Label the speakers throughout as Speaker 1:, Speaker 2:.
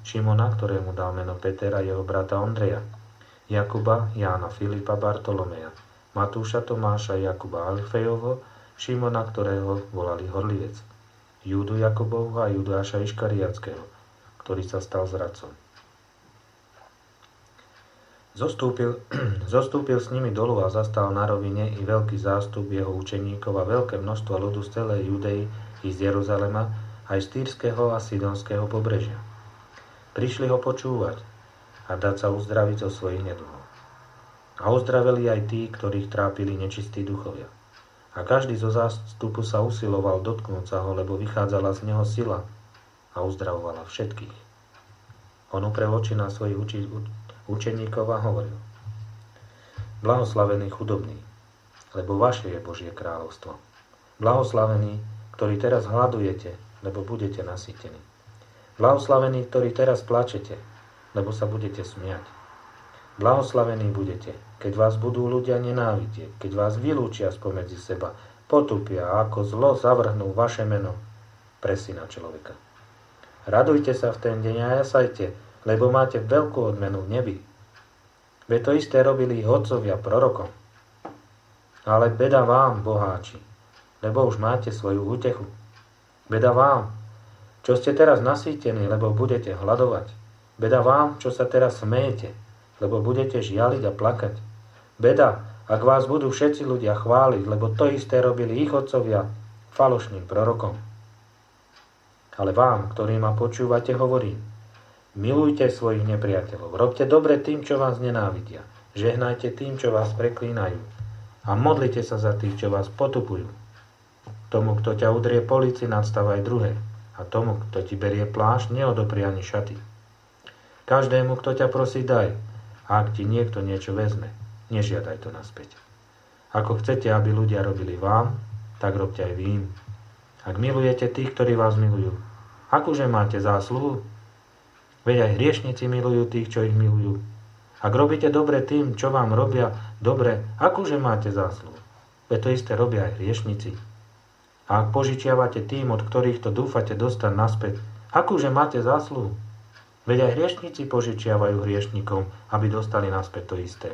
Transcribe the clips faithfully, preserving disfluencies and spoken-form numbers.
Speaker 1: Šimona, ktorému dal meno Peter a jeho brata Ondreja, Jakuba, Jána, Filipa, Bartolomeja, Matúša, Tomáša, Jakuba, Alfejovo, Šimona, ktorého volali Horlivec, Júdu Jakubovho a Judáša Iškariatského, ktorý sa stal zradcom. Zostúpil, zostúpil s nimi dolu a zastal na rovine i veľký zástup jeho učeníkov a veľké množstvo ľudu z celej Judei i z Jeruzalema, aj z Týrskeho a Sidonského pobrežia. Prišli ho počúvať a dať sa uzdraviť zo svojich neduhov. A uzdraveli aj tí, ktorých trápili nečistí duchovia. A každý zo zástupu sa usiloval dotknúť sa ho, lebo vychádzala z neho sila a uzdravovala všetkých. On uprel oči na svojich uči- učeníkov a hovoril: Blahoslavení chudobní, lebo vaše je Božie kráľovstvo. Blahoslavení, ktorí teraz hladujete, lebo budete nasýtení. Blahoslavení, ktorí teraz plačete, lebo sa budete smiať. Blahoslavení budete, keď vás budú ľudia nenávidieť, keď vás vylúčia spomedzi seba, potupia a ako zlo zavrhnú vaše meno pre Syna človeka. Radujte sa v ten deň a jasajte, lebo máte veľkú odmenu v nebi. Veď to isté robili ich otcovia prorokom. Ale beda vám, boháči, lebo už máte svoju útechu. Beda vám, čo ste teraz nasýtení, lebo budete hladovať. Beda vám, čo sa teraz smejete, lebo budete žialiť a plakať. Beda, ak vás budú všetci ľudia chváliť, lebo to isté robili ich otcovia falošným prorokom. Ale vám, ktorí ma počúvate, hovorím: milujte svojich nepriateľov, robte dobre tým, čo vás nenávidia, žehnajte tým, čo vás preklínajú a modlite sa za tých, čo vás potupujú. Tomu, kto ťa udrie po líci, nadstavaj druhé, a tomu, kto ti berie plášť, neodopri ani šaty. Každému, kto ťa prosí, daj, a ak ti niekto niečo vezme, nežiadaj to naspäť. Ako chcete, aby ľudia robili vám, tak robte aj vy im. Ak milujete tých, ktorí vás milujú, akože máte zásluhu? Veď aj hriešnici milujú tých, čo ich milujú. Ak robíte dobre tým, čo vám robia dobre, akože máte zásluhu? Veď to isté robia aj hriešnici. A ak požičiavate tým, od ktorých to dúfate dostať naspäť, akože máte zásluhu? Veď aj hriešnici požičiavajú hriešnikom, aby dostali naspäť to isté.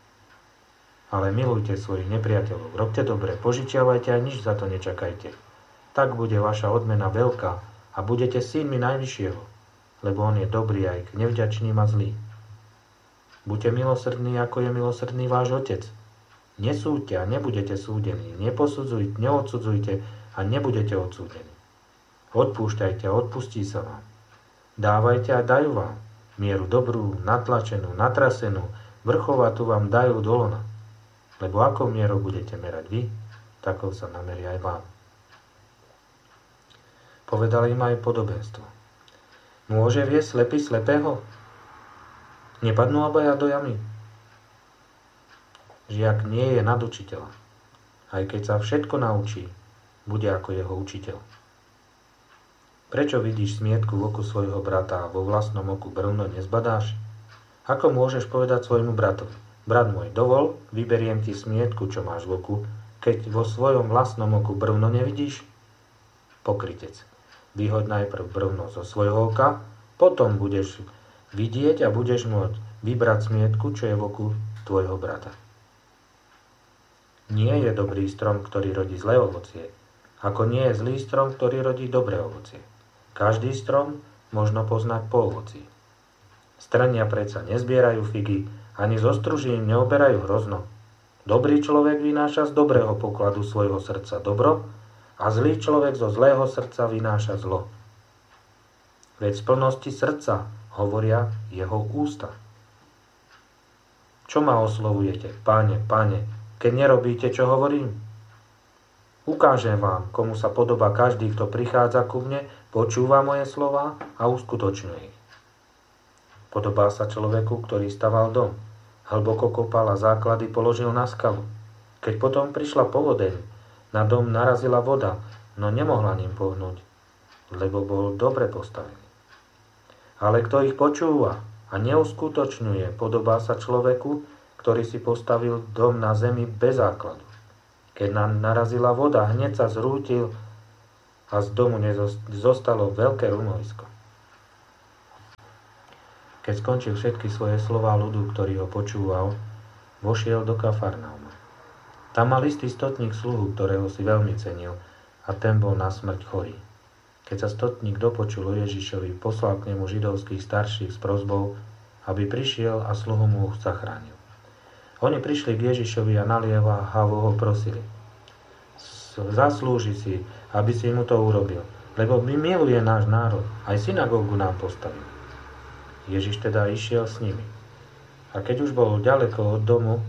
Speaker 1: Ale milujte svojich nepriateľov, robte dobre, požičiavajte a nič za to nečakajte. Tak bude vaša odmena veľká a budete synmi Najvyššieho, lebo on je dobrý aj k nevďačným a zlým. Buďte milosrdní, ako je milosrdný váš Otec. Nesúďte a nebudete súdení, neposudzujte, neodsudzujte a nebudete odsúdení. Odpúšťajte a odpustí sa vám. Dávajte a dajú vám. Mieru dobrú, natlačenú, natrasenú, vrchovatú vám dajú do lona. Lebo akou mierou budete merať vy, takou sa nameria aj vám. Povedal im aj podobenstvo. Môže viesť slepý slepého? Nepadnú obaja do jamy? Žiak nie je nad učiteľa. Aj keď sa všetko naučí, bude ako jeho učiteľ. Prečo vidíš smietku v oku svojho brata a vo vlastnom oku brvno nezbadáš? Ako môžeš povedať svojmu bratovi: brat môj, dovol, vyberiem ti smietku, čo máš v oku, keď vo svojom vlastnom oku brvno nevidíš? Pokrytec. Vyhoď najprv brvno zo svojho oka, potom budeš vidieť a budeš môcť vybrať smietku, čo je v oku tvojho brata. Nie je dobrý strom, ktorý rodí zlé ovocie, ako nie je zlý strom, ktorý rodí dobré ovocie. Každý strom možno poznať po ovocí. Strnia predsa nezbierajú figy, ani zo stružín neoberajú hrozno. Dobrý človek vynáša z dobrého pokladu svojho srdca dobro, a zlý človek zo zlého srdca vynáša zlo. Veď z plnosti srdca hovoria jeho ústa. Čo ma oslovujete, Páne, Páne, keď nerobíte, čo hovorím? Ukážem vám, komu sa podobá každý, kto prichádza ku mne, počúva moje slová a uskutočňuje ich. Podobá sa človeku, ktorý staval dom, hlboko kopal a základy položil na skalu. Keď potom prišla povodeň, na dom narazila voda, no nemohla ním pohnúť, lebo bol dobre postavený. Ale kto ich počúva a neuskutočňuje, podobá sa človeku, ktorý si postavil dom na zemi bez základu. Keď nám narazila voda, hneď sa zrútil a z domu zostalo veľké rumovisko. Keď skončil všetky svoje slová ľudu, ktorý ho počúval, vošiel do Kafarnauma. Tam mal istý stotník sluhu, ktorého si veľmi cenil, a ten bol na smrť chorý. Keď sa stotník dopočul o Ježišovi, poslal k nemu židovských starších s prosbou, aby prišiel a sluhu mu zachránil. Oni prišli k Ježišovi a naliehavo ho prosili: Zaslúži si, aby si mu to urobil, lebo my miluje náš národ, aj synagógu nám postavil. Ježiš teda išiel s nimi. A keď už bol ďaleko od domu,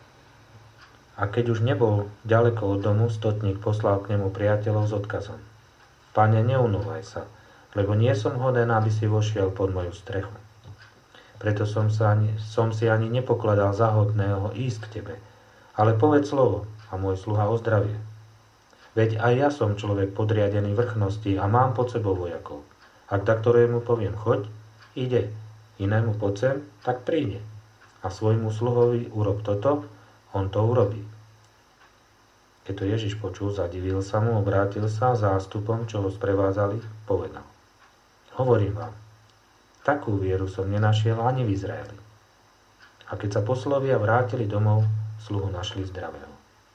Speaker 1: a keď už nebol ďaleko od domu, stotník poslal k nemu priateľov s odkazom: Pane, neunúvaj sa, lebo nie som hoden, aby si vošiel pod moju strechu. Preto som, sa ani, som si ani nepokladal za hodného ísť k tebe, ale povedz slovo a môj sluha ozdravie. Veď aj ja som človek podriadený vrchnosti a mám pod sebou vojakov. Ak da ktorému poviem choď, ide, inému poď sem, tak príde. A svojmu sluhovi urob toto, on to urobí. Keď to Ježiš počul, zadivil sa mu, obrátil sa zástupom, čo ho sprevádzali, povedal: Hovorím vám, takú vieru som nenašiel ani v Izraeli. A keď sa poslovia vrátili domov, sluhu našli zdravého.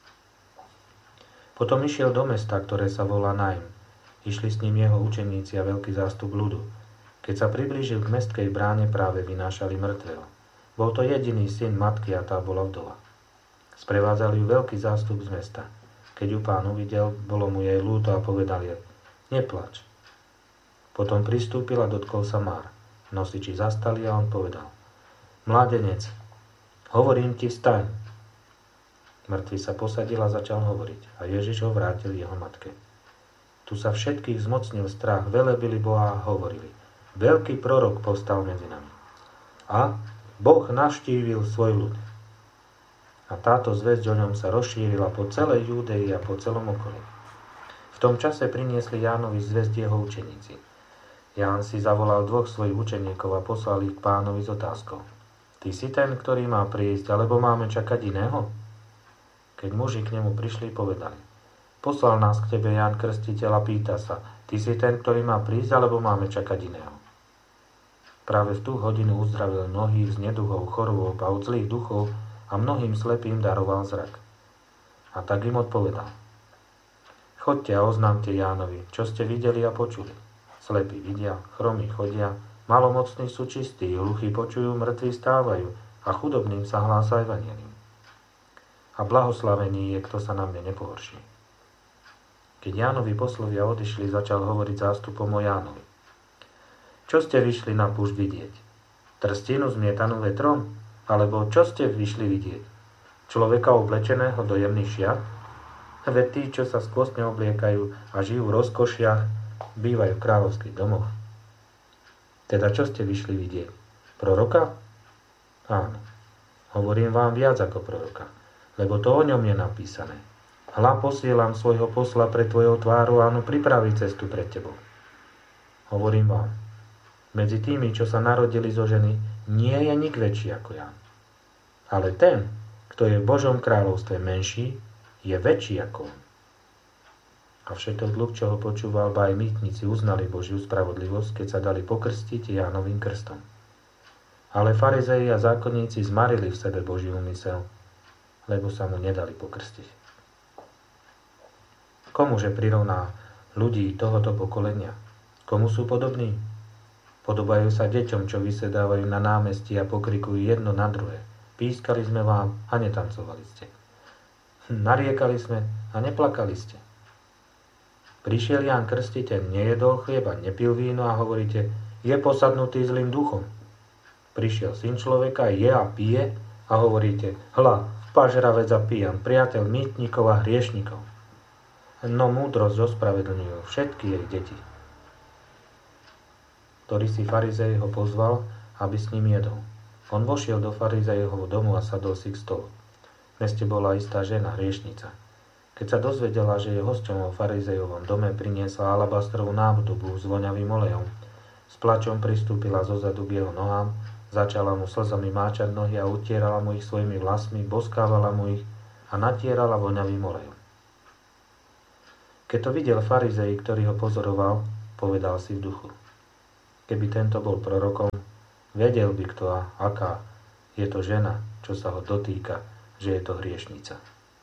Speaker 1: Potom išiel do mesta, ktoré sa volá Naim. Išli s ním jeho učeníci a veľký zástup ľudu. Keď sa priblížil k mestskej bráne, práve vynášali mŕtvého. Bol to jediný syn matky a tá bola vdova. Sprevádzali ju veľký zástup z mesta. Keď ju pán uvidel, bolo mu jej ľúto a povedal jej: Neplač. Potom pristúpil a dotkol sa Mára. Nosiči zastali a on povedal: Mládenec, hovorím ti, vstaň. Mŕtvy sa posadil a začal hovoriť a Ježiš ho vrátil jeho matke. Tu sa všetkých zmocnil strach, velebili Boha a hovorili: Veľký prorok povstal medzi nami. A Boh navštívil svoj ľud. A táto zvesť o ňom sa rozšírila po celej Júdei a po celom okolí. V tom čase priniesli Jánovi zvesť jeho učeníci. Ján si zavolal dvoch svojich učeníkov a poslal ich k pánovi s otázkou: Ty si ten, ktorý má prísť, alebo máme čakať iného? Keď muži k nemu prišli, povedali: Poslal nás k tebe Ján Krstiteľ a pýta sa: Ty si ten, ktorý má prísť, alebo máme čakať iného? Práve v tú hodinu uzdravil mnohých z neduhov, chorôb a od zlých duchov a mnohým slepým daroval zrak. A tak im odpovedal: Chodte a oznámte Jánovi, čo ste videli a počuli. Slepí vidia, chromí chodia, malomocní sú čistí, hluchí počujú, mŕtvi stávajú a chudobným sa hlása evanjelium. A blahoslavený je, kto sa na mne nepohorší. Keď Jánovi poslovia odišli, začal hovoriť zástupom o Jánovi: Čo ste vyšli na púšť vidieť? Trstinu zmietanú vetrom? Alebo čo ste vyšli vidieť? Človeka oblečeného do jemných šiat? Veď tí, čo sa skvostne obliekajú a žijú v rozkošiach, bývajú v kráľovských domoch. Teda čo ste vyšli vidieť? Proroka? Áno. Hovorím vám viac ako proroka, lebo to o ňom je napísané. Hľa, posielam svojho posla pred tvojou tvárou a on pripraví cestu pred tebou. Hovorím vám, medzi tými, čo sa narodili zo ženy, nie je nik väčší ako ja. Ale ten, kto je v Božom kráľovstve menší, je väčší ako on. A všetok ľud, čo ho počúval, ba aj mýtnici uznali Božiu spravodlivosť, keď sa dali pokrstiť Jánovým krstom. Ale farizei a zákonníci zmarili v sebe Boží úmysel, lebo sa mu nedali pokrstiť. Komuže prirovná ľudí tohoto pokolenia? Komu sú podobní? Podobajú sa deťom, čo vysedávajú na námestí a pokrikujú jedno na druhé. Pískali sme vám a netancovali ste. Nariekali sme a neplakali ste. Prišiel Ján Krstiteľ, nejedol chlieba, nepil víno a hovoríte: Je posadnutý zlým duchom. Prišiel Syn človeka, je a pije a hovoríte: Hľa, pažravec a pijan, priateľ mýtnikov a hriešnikov. No múdrosť ospravedlňujú všetky jej deti. Ktorý si farizej ho pozval, aby s ním jedol. On vošiel do farizejovho domu a sadol si k stolu. V meste bola istá žena, hriešnica. Keď sa dozvedela, že je hosťom vo farizejovom dome, priniesla alabastrovú nádobu s voňavým olejom. S plačom pristúpila zozadu k jeho nohám, začala mu slzami máčať nohy a utierala mu ich svojimi vlasmi, boskávala mu ich a natierala voňavým olejom. Keď to videl farizej, ktorý ho pozoroval, povedal si v duchu: Keby tento bol prorokom, vedel by kto a aká je to žena, čo sa ho dotýka, že je to hriešnica.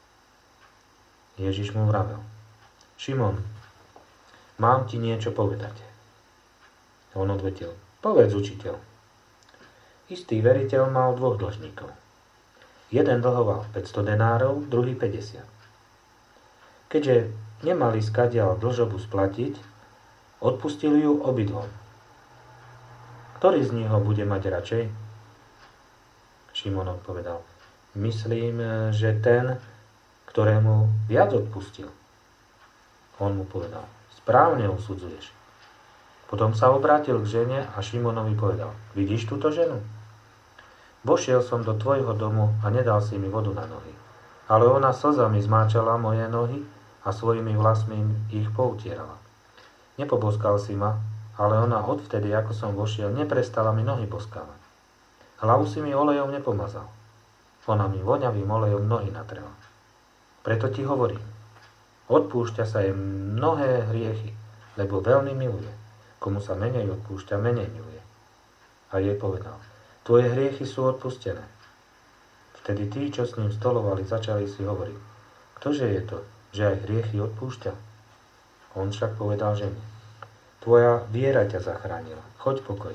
Speaker 1: Ježiš mu vravel: Šimon, mám ti niečo povedať. On odvetil: Povedz, učiteľ. Istý veriteľ mal dvoch dlžníkov. Jeden dlhoval päťsto denárov, druhý päťdesiat. Keďže nemali skadiaľ dlžobu splatiť, odpustili ju obidvom. Ktorý z nich ho bude mať radšej? Šimon odpovedal: Myslím, že ten, ktorému viac odpustil. On mu povedal: Správne usudzuješ. Potom sa obrátil k žene a Šimonovi povedal: Vidíš túto ženu? Vošiel som do tvojho domu a nedal si mi vodu na nohy. Ale ona slzami zmáčala moje nohy a svojimi vlasmi ich poutierala. Nepoboskal si ma, ale ona odvtedy, ako som vošiel, neprestala mi nohy boskávať. Hlavu si mi olejom nepomazal. Ona mi voňavým olejom nohy natrela. Preto ti hovorím, odpúšťa sa jej mnohé hriechy, lebo veľmi miluje. Komu sa menej odpúšťa, menej miluje. A jej povedal: Tvoje hriechy sú odpustené. Vtedy tí, čo s ním stolovali, začali si hovoriť: Ktože je to, že aj hriechy odpúšťa? On však povedal žene: Tvoja viera ťa zachránila. Choď pokoj.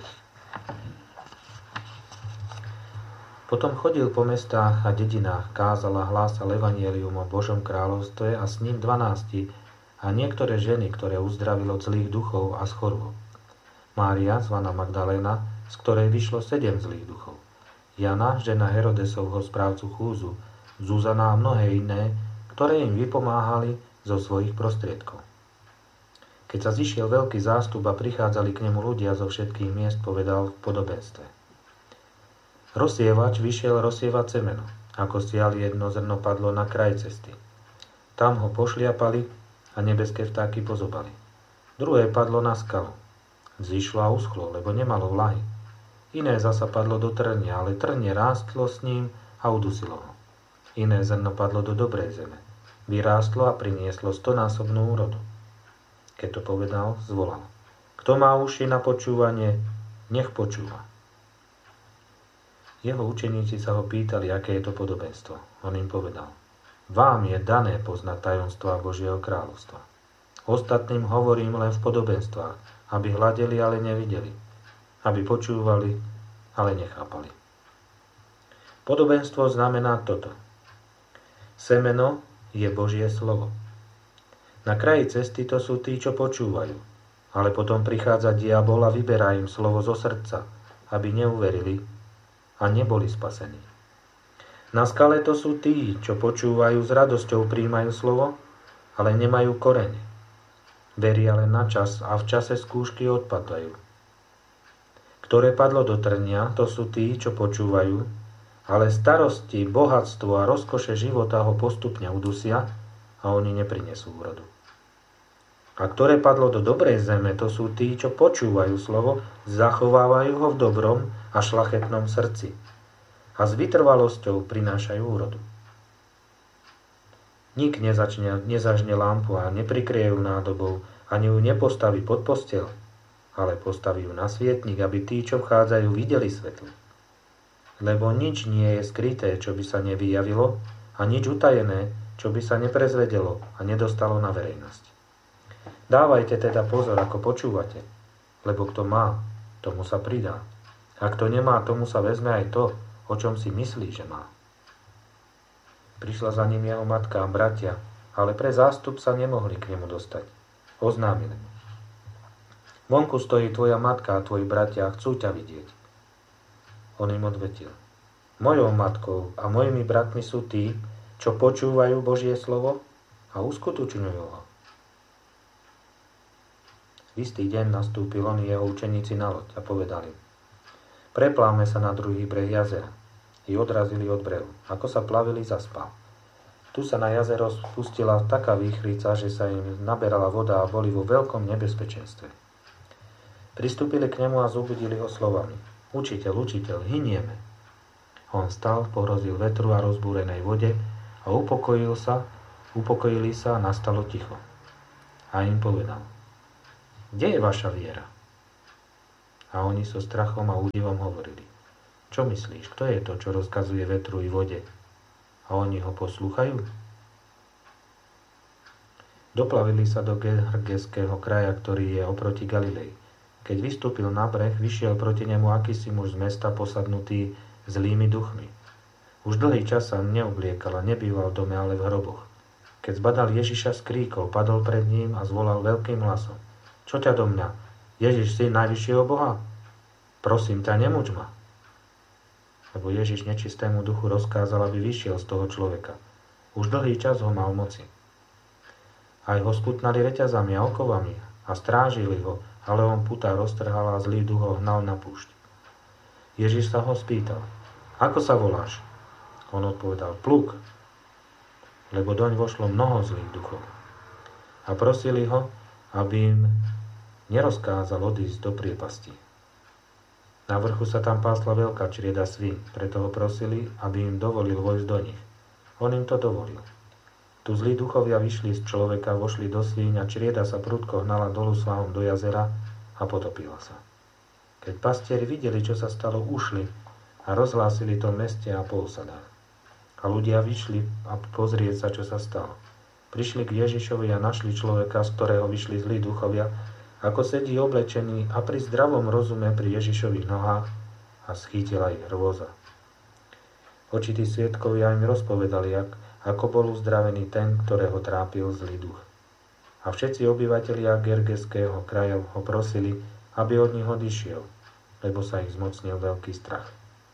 Speaker 1: Potom chodil po mestách a dedinách, kázal a hlásal evanjelium o Božom kráľovstve a s ním dvanásti a niektoré ženy, ktoré uzdravilo zlých duchov a z chorôb. Mária, zvaná Magdaléna, z ktorej vyšlo sedem zlých duchov. Jana, žena Herodesovho správcu Chúzu, Zuzana a mnohé iné, ktoré im vypomáhali zo svojich prostriedkov. Keď sa zišiel veľký zástup a prichádzali k nemu ľudia zo všetkých miest, povedal v podobenstve: Rozsievač vyšiel rozsievať semeno. Ako sial, jedno zrno padlo na kraj cesty. Tam ho pošliapali a nebeské vtáky pozobali. Druhé padlo na skalu. Zišlo a uschlo, lebo nemalo vlahy. Iné zasa padlo do trnia, ale trnie rástlo s ním a udusilo ho. Iné zrno padlo do dobrej zeme. Vyrástlo a prinieslo stonásobnú úrodu. Keď to povedal, zvolal: Kto má uši na počúvanie, nech počúva. Jeho učeníci sa ho pýtali, aké je to podobenstvo. On im povedal: Vám je dané poznať tajomstvá Božieho kráľovstva. Ostatným hovorím len v podobenstvách, aby hľadeli, ale nevideli, aby počúvali, ale nechápali. Podobenstvo znamená toto. Semeno je Božie slovo. Na kraji cesty to sú tí, čo počúvajú, ale potom prichádza diabol a vyberá im slovo zo srdca, aby neuverili a neboli spasení. Na skale to sú tí, čo počúvajú, s radosťou prijímajú slovo, ale nemajú koreň. Veria len na čas a v čase skúšky odpadajú. Ktoré padlo do trnia, to sú tí, čo počúvajú, ale starosti, bohatstvo a rozkoše života ho postupne udusia a oni neprinesú úrodu. A ktoré padlo do dobrej zeme, to sú tí, čo počúvajú slovo, zachovávajú ho v dobrom a šlachetnom srdci a s vytrvalosťou prinášajú úrodu. Nik nezačne, nezažne lampu a neprikrie ju nádobou, ani ju nepostaví pod posteľ, ale postaví ju na svietnik, aby tí, čo vchádzajú, videli svetlo. Lebo nič nie je skryté, čo by sa nevyjavilo, a nič utajené, čo by sa neprezvedelo a nedostalo na verejnosť. Dávajte teda pozor, ako počúvate, lebo kto má, tomu sa pridá. A kto nemá, tomu sa vezme aj to, o čom si myslí, že má. Prišla za ním jeho matka a bratia, ale pre zástup sa nemohli k nemu dostať. Oznámili mu: Vonku stojí tvoja matka a tvoji bratia a chcú ťa vidieť. On im odvetil: Mojou matkou a mojimi bratmi sú tí, čo počúvajú Božie slovo a uskutočňujú ho. V istý deň nastúpil on i jeho učeníci na loď a povedali: Prepláme sa na druhý breh jazera. I odrazili od brehu. Ako sa plavili, zaspal. Tu sa na jazero spustila taká výchrica, že sa im naberala voda a boli vo veľkom nebezpečenstve. Pristúpili k nemu a zobudili ho slovami: Učiteľ, učiteľ, hynieme. On stal, pohrozil vetru a rozbúrenej vode a upokojil sa, upokojili sa a nastalo ticho. A im povedal: Kde je vaša viera? A oni so strachom a údivom hovorili: Čo myslíš, kto je to, čo rozkazuje vetru i vode? A oni ho poslúchajú? Doplavili sa do Gergeského kraja, ktorý je oproti Galilei. Keď vystúpil na breh, vyšiel proti nemu akýsi muž z mesta posadnutý zlými duchmi. Už dlhý čas sa neobliekal a nebýval v dome, ale v hroboch. Keď zbadal Ježiša, skríkol, padol pred ním a zvolal veľkým hlasom: Čo ťa do mňa? Ježiš, syn najvyššieho Boha? Prosím ťa, nemuč ma. Lebo Ježiš nečistému duchu rozkázal, aby vyšiel z toho človeka. Už dlhý čas ho mal moci. Aj ho sputnali reťazami a okovami a strážili ho, ale on putá roztrhal a zlý duch ho hnal na púšť. Ježiš sa ho spýtal: Ako sa voláš? On odpovedal: Pluk, lebo doň vošlo mnoho zlých duchov. A prosili ho, aby im nerozkázal odísť do priepasti. Na vrchu sa tam pásla veľká črieda svín, preto ho prosili, aby im dovolil vojsť do nich. On im to dovolil. Tu zlí duchovia vyšli z človeka, vošli do svíň a črieda sa prudko hnala dolu svahom do jazera a potopila sa. Keď pastieri videli, čo sa stalo, ušli a rozhlásili to v meste a po osadách. A ľudia vyšli a pozrieť sa, čo sa stalo. Prišli k Ježišovi a našli človeka, z ktorého vyšli zlí duchovia, ako sedí oblečený a pri zdravom rozume pri Ježišových nohách, a schýtila ich hrôza. Očití svedkovia im rozpovedali, jak, ako bol uzdravený ten, ktorého trápil zlý duch. A všetci obyvatelia Gergeského kraja ho prosili, aby od nich odišiel, lebo sa ich zmocnil veľký strach.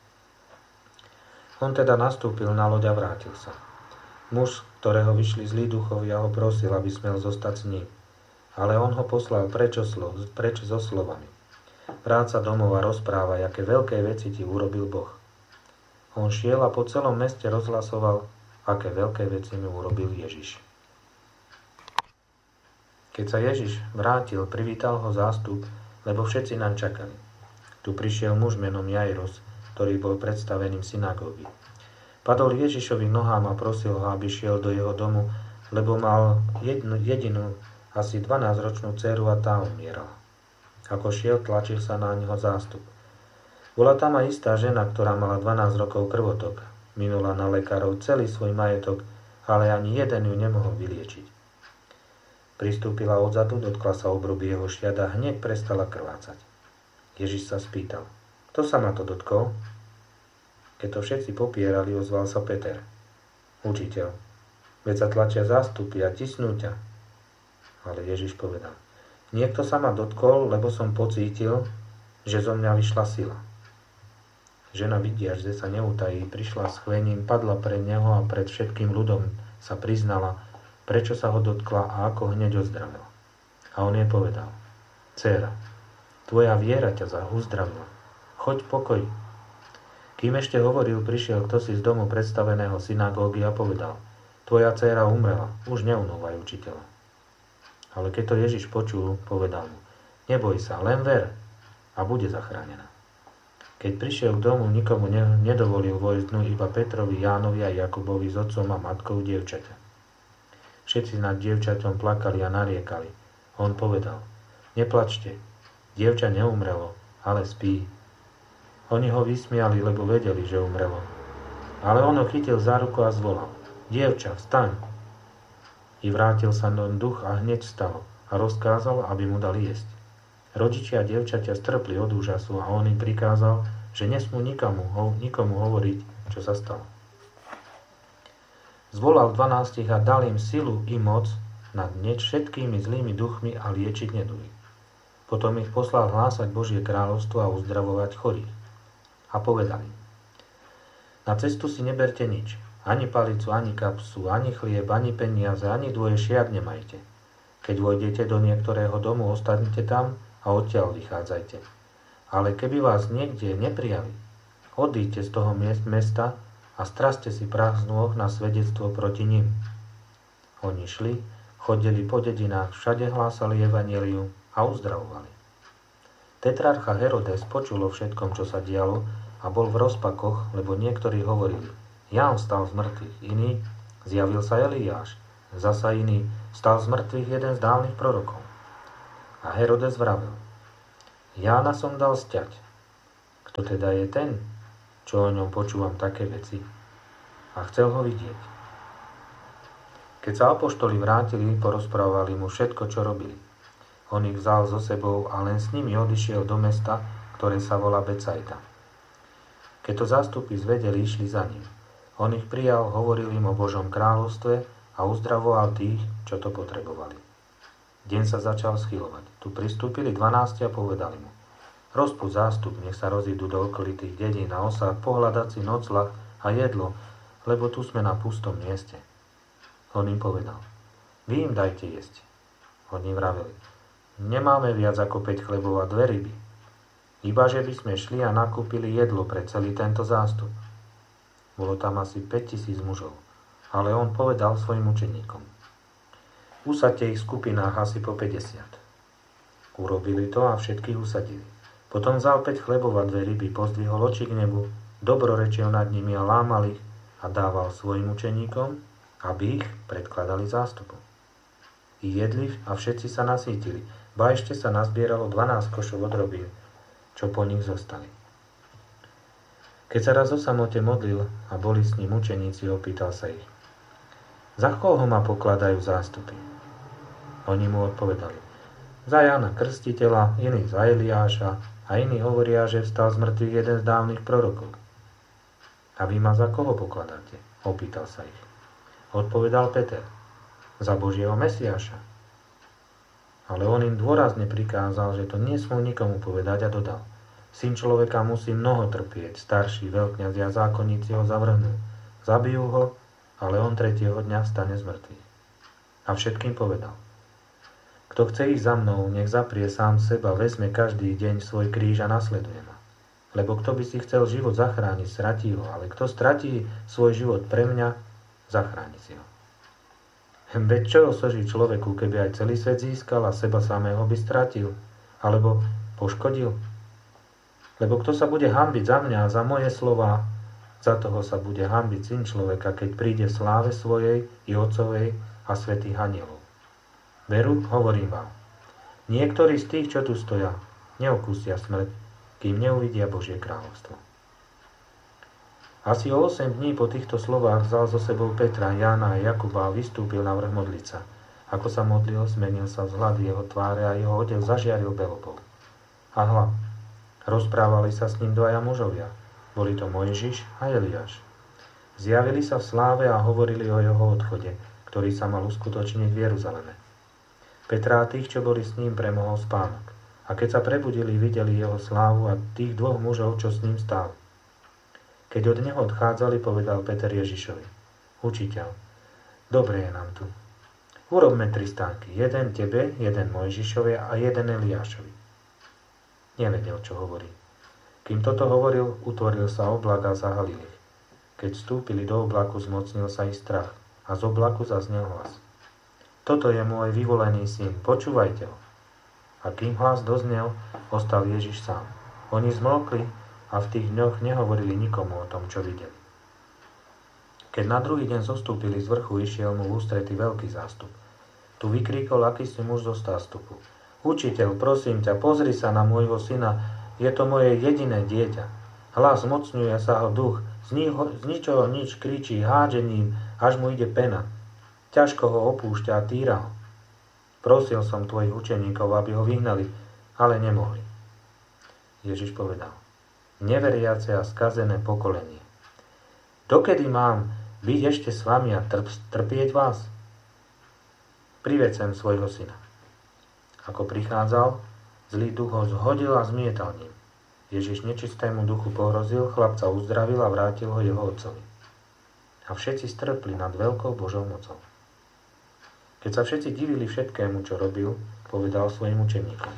Speaker 1: On teda nastúpil na loď a vrátil sa. Muž, ktorého vyšli zlí duchovia, ho prosil, aby smel zostať s ním. Ale on ho poslal preč, slov, preč so slovami: Vráť sa domov a rozprávaj, aké veľké veci ti urobil Boh. On šiel a po celom meste rozhlasoval, aké veľké veci mu urobil Ježiš. Keď sa Ježiš vrátil, privítal ho zástup, lebo všetci naň čakali. Tu prišiel muž menom Jairus, ktorý bol predstaveným synagógy. Padol Ježišovi nohám a prosil ho, aby šiel do jeho domu, lebo mal jednu, jedinú, asi dvanásťročnú dcéru a tá umierala. Ako šiel, tlačil sa na neho zástup. Bola tam aj istá žena, ktorá mala dvanásť rokov krvotok. Minula na lekárov celý svoj majetok, ale ani jeden ju nemohol vyliečiť. Pristúpila odzadu, dotkla sa obruby jeho šiat a hneď prestala krvácať. Ježiš sa spýtal: Kto sa ma to dotkol? Keď to všetci popierali, ozval sa Peter: Učiteľ, veď sa tlačia zástupy a tisnú ťa. Ale Ježiš povedal: Niekto sa ma dotkol, lebo som pocítil, že zo mňa vyšla sila. Žena, vidiac, že sa neutají, prišla s chvením, padla pred neho a pred všetkým ľudom sa priznala, prečo sa ho dotkla a ako hneď ozdravila. A on jej povedal: Dcéra, tvoja viera ťa uzdravila. Choď pokoj. Kým ešte hovoril, prišiel ktosi z domu predstaveného synagógy a povedal: Tvoja dcéra umrela, už neunúvaj učiteľa. Ale keď to Ježiš počul, povedal mu: Neboj sa, len ver a bude zachránená. Keď prišiel k domu, nikomu ne, nedovolil vojsť dnu, iba Petrovi, Jánovi a Jakubovi s otcom a matkou dievčaťa. Všetci nad dievčaťom plakali a nariekali. On povedal: Neplačte, dievča neumrelo, ale spí. Oni ho vysmiali, lebo vedeli, že umrelo. Ale on ho chytil za ruku a zvolal: Dievča, vstaň! I vrátil sa do duch a hneď vstal a rozkázal, aby mu dali jesť. Rodičia dievčaťa strpli od úžasu a on im prikázal, že nesmú nikomu, nikomu hovoriť, čo sa stalo. Zvolal dvanástich a dal im silu i moc nad hneď všetkými zlými duchmi a liečiť neduhy. Potom ich poslal hlásať Božie kráľovstvo a uzdravovať chorých. A povedali: Na cestu si neberte nič, ani palicu, ani kapsu, ani chlieb, ani peniaze, ani dvoje šiat nemajte. Keď vojdete do niektorého domu, ostanete tam a odtiaľ vychádzajte. Ale keby vás niekde neprijali, odíďte z toho mesta a straste si prach z nôh na svedectvo proti nim. Oni šli, chodili po dedinách, všade hlásali evanjelium a uzdravovali. Tetrarcha Herodes počul o všetkom, čo sa dialo, a bol v rozpakoch, lebo niektorí hovorili: Ján vstal z mŕtvych, iný: Zjavil sa Eliáš, zasa iný: Vstal z mŕtvych jeden z dávnych prorokov. A Herodes vravel: Jána som dal sťať. Kto teda je ten, čo o ňom počúvam také veci? A chcel ho vidieť. Keď sa apoštoli vrátili, porozprávali mu všetko, čo robili. On ich vzal so sebou a len s nimi odišiel do mesta, ktoré sa volá Becajda. Keď to zástupy zvedeli, išli za ním. On ich prijal, hovoril im o Božom kráľovstve a uzdravoval tých, čo to potrebovali. Deň sa začal schylovať. Tu pristúpili dvanásti a povedali mu: Rozpúť zástup, nech sa rozídu do okolitých dedín a osád pohľadať si nocľah a jedlo, lebo tu sme na pustom mieste. On im povedal: Vy im dajte jesť. Oni vraveli: Nemáme viac ako päť chlebov a dve ryby. Ibaže by sme šli a nakúpili jedlo pre celý tento zástup. Bolo tam asi päťtisíc mužov, ale on povedal svojim učeníkom: Usaďte ich v skupinách asi po päťdesiat. Urobili to a všetkých usadili. Potom vzal päť chlebov a dve ryby, pozdvihol oči k nebu, dobrorečil nad nimi a lámal ich a dával svojim učeníkom, aby ich predkladali zástupu. I jedli a všetci sa nasýtili, ba ešte sa nazbieralo dvanásť košov odrobín, čo po nich zostali. Keď sa raz o samote modlil a boli s ním učeníci, opýtal sa ich: Za koho ma pokladajú zástupy? Oni mu odpovedali: Za Jána Krstiteľa, iní za Eliáša a iní hovoria, že vstal z mŕtvych jeden z dávnych prorokov. A vy ma za koho pokladáte? Opýtal sa ich. Odpovedal Peter: Za Božieho Mesiáša. Ale on im dôrazne prikázal, že to nesmú nikomu povedať a dodal: Syn človeka musí mnoho trpieť, starší veľkňazi a zákonníci ho zavrhnú. Zabijú ho, ale on tretieho dňa vstane z mŕtvych. A všetkým povedal: Kto chce ísť za mnou, nech zaprie sám seba, vezme každý deň svoj kríž a nasleduje ma. Lebo kto by si chcel život zachrániť, stratí ho, ale kto stratí svoj život pre mňa, zachráni si ho. Veď čo osoží človeku, keby aj celý svet získal a seba samého by stratil, alebo poškodil? Lebo kto sa bude hanbiť za mňa a za moje slová, za toho sa bude hanbiť Syn človeka, keď príde v sláve svojej i Otcovej a svätých anielov. Veru, hovorím vám, niektorí z tých, čo tu stoja, neokúsia smrť, kým neuvidia Božie kráľovstvo. Asi o osem dní po týchto slovách vzal so sebou Petra, Jána a Jakuba a vystúpil na vrch modliť sa. Ako sa modlil, zmenil sa vzhľad jeho tváre a jeho odev zažiaril belobou. A hľa, rozprávali sa s ním dvaja mužovia. Boli to Mojžiš a Eliáš. Zjavili sa v sláve a hovorili o jeho odchode, ktorý sa mal uskutočniť v Jeruzaleme. Petra a tých, čo boli s ním, premohol spánok. A keď sa prebudili, videli jeho slávu a tých dvoch mužov, čo s ním stáli. Keď od neho odchádzali, povedal Peter Ježišovi: Učiteľ, dobre je nám tu. Urobme tri stánky, jeden tebe, jeden Mojžišovi a jeden Eliášovi. Nevedel, čo hovorí. Kým toto hovoril, utvoril sa oblak a zahalil ich. Keď vstúpili do oblaku, zmocnil sa ich strach a z oblaku zaznel hlas: Toto je môj vyvolený syn, počúvajte ho. A kým hlas doznel, ostal Ježiš sám. Oni zmlkli a v tých dňoch nehovorili nikomu o tom, čo videli. Keď na druhý deň zostúpili z vrchu, išiel mu v ústrety veľký zástup. Tu vykríkol akýsi muž zo zástupu: Učiteľ, prosím ťa, pozri sa na môjho syna, je to moje jediné dieťa. Hlas mocňuje sa ho duch, z, niho, z ničoho nič kričí hádžením, až mu ide pena. Ťažko ho opúšťa a týra ho. Prosil som tvojich učeníkov, aby ho vyhnali, ale nemohli. Ježiš povedal: Neveriace a skazené pokolenie. Dokedy mám byť ešte s vami a trp, trpieť vás? Priveď sem svojho syna. Ako prichádzal, zlý duch ho zhodil a zmietal ním. Ježiš nečistému duchu pohrozil, chlapca uzdravil a vrátil ho jeho otcovi. A všetci strpli nad veľkou Božou mocou. Keď sa všetci divili všetkému, čo robil, povedal svojim učeníkom: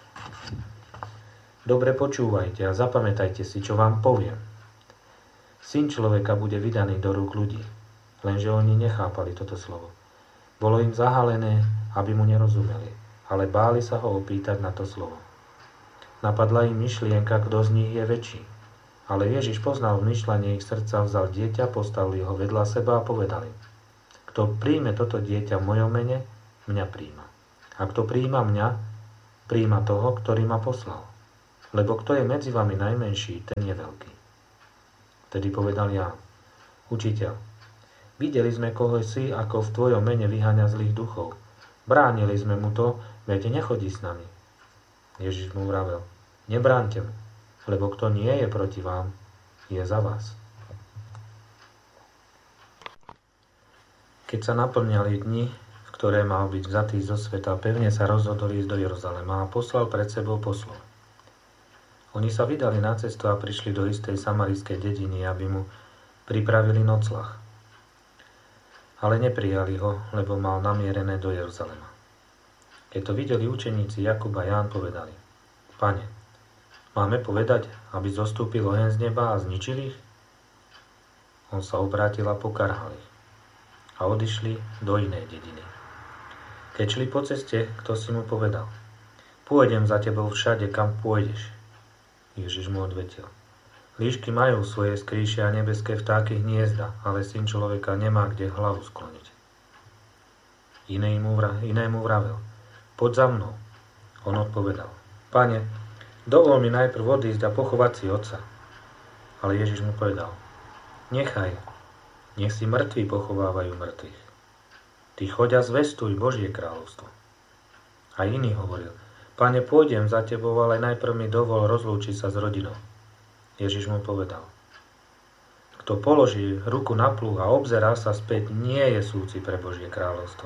Speaker 1: Dobre počúvajte a zapamätajte si, čo vám poviem. Syn človeka bude vydaný do rúk ľudí, lenže oni nechápali toto slovo. Bolo im zahalené, aby mu nerozumeli, ale báli sa ho opýtať na to slovo. Napadla im myšlienka, kto z nich je väčší. Ale Ježiš poznal vmýšľanie ich srdca, vzal dieťa, postavil ho vedľa seba a povedal im: Kto príjme toto dieťa v mojom mene, mňa príjma. A kto príjma mňa, príjma toho, ktorý ma poslal. lebo kto je medzi vami najmenší, ten je veľký. Tedy povedal Ján: Učiteľ, videli sme kohosi, ako v tvojom mene vyháňa zlých duchov. Bránili sme mu to, veď nechodí s nami. Ježiš mu vravel: Nebránte mu, lebo kto nie je proti vám, je za vás. Keď sa naplňali dni, v ktoré mal byť vzatý zo sveta, pevne sa rozhodol ísť do Jeruzalema a poslal pred sebou poslov. Oni sa vydali na cestu a prišli do istej samarijskej dediny, aby mu pripravili nocľah. Ale neprijali ho, lebo mal namierené do Jeruzalema. Keď to videli učeníci Jakub a Ján, povedali: Pane, máme povedať, aby zostúpil oheň z neba a zničil ich? On sa obrátil a pokarhal ich. A odišli do inej dediny. Keď šli po ceste, kto si mu povedal: Pôjdem za tebou všade, kam pôjdeš. Ježiš mu odvetil: Líšky majú svoje skrýše a nebeské vtáky hniezda, ale syn človeka nemá kde hlavu skloniť. Inému, vra, inému vravel: Poď za mnou. On odpovedal: Pane, dovol mi najprv odísť a pochovať si otca. Ale Ježiš mu povedal: Nechaj, nech si mŕtvi pochovávajú mŕtvych. Ty choď a zvestuj Božie kráľovstvo. A iný hovoril: Pane, pôjdem za tebou, ale najprv mi dovol rozlúčiť sa s rodinou. Ježiš mu povedal: Kto položí ruku na plúh a obzerá sa späť, nie je súci pre Božie kráľovstvo.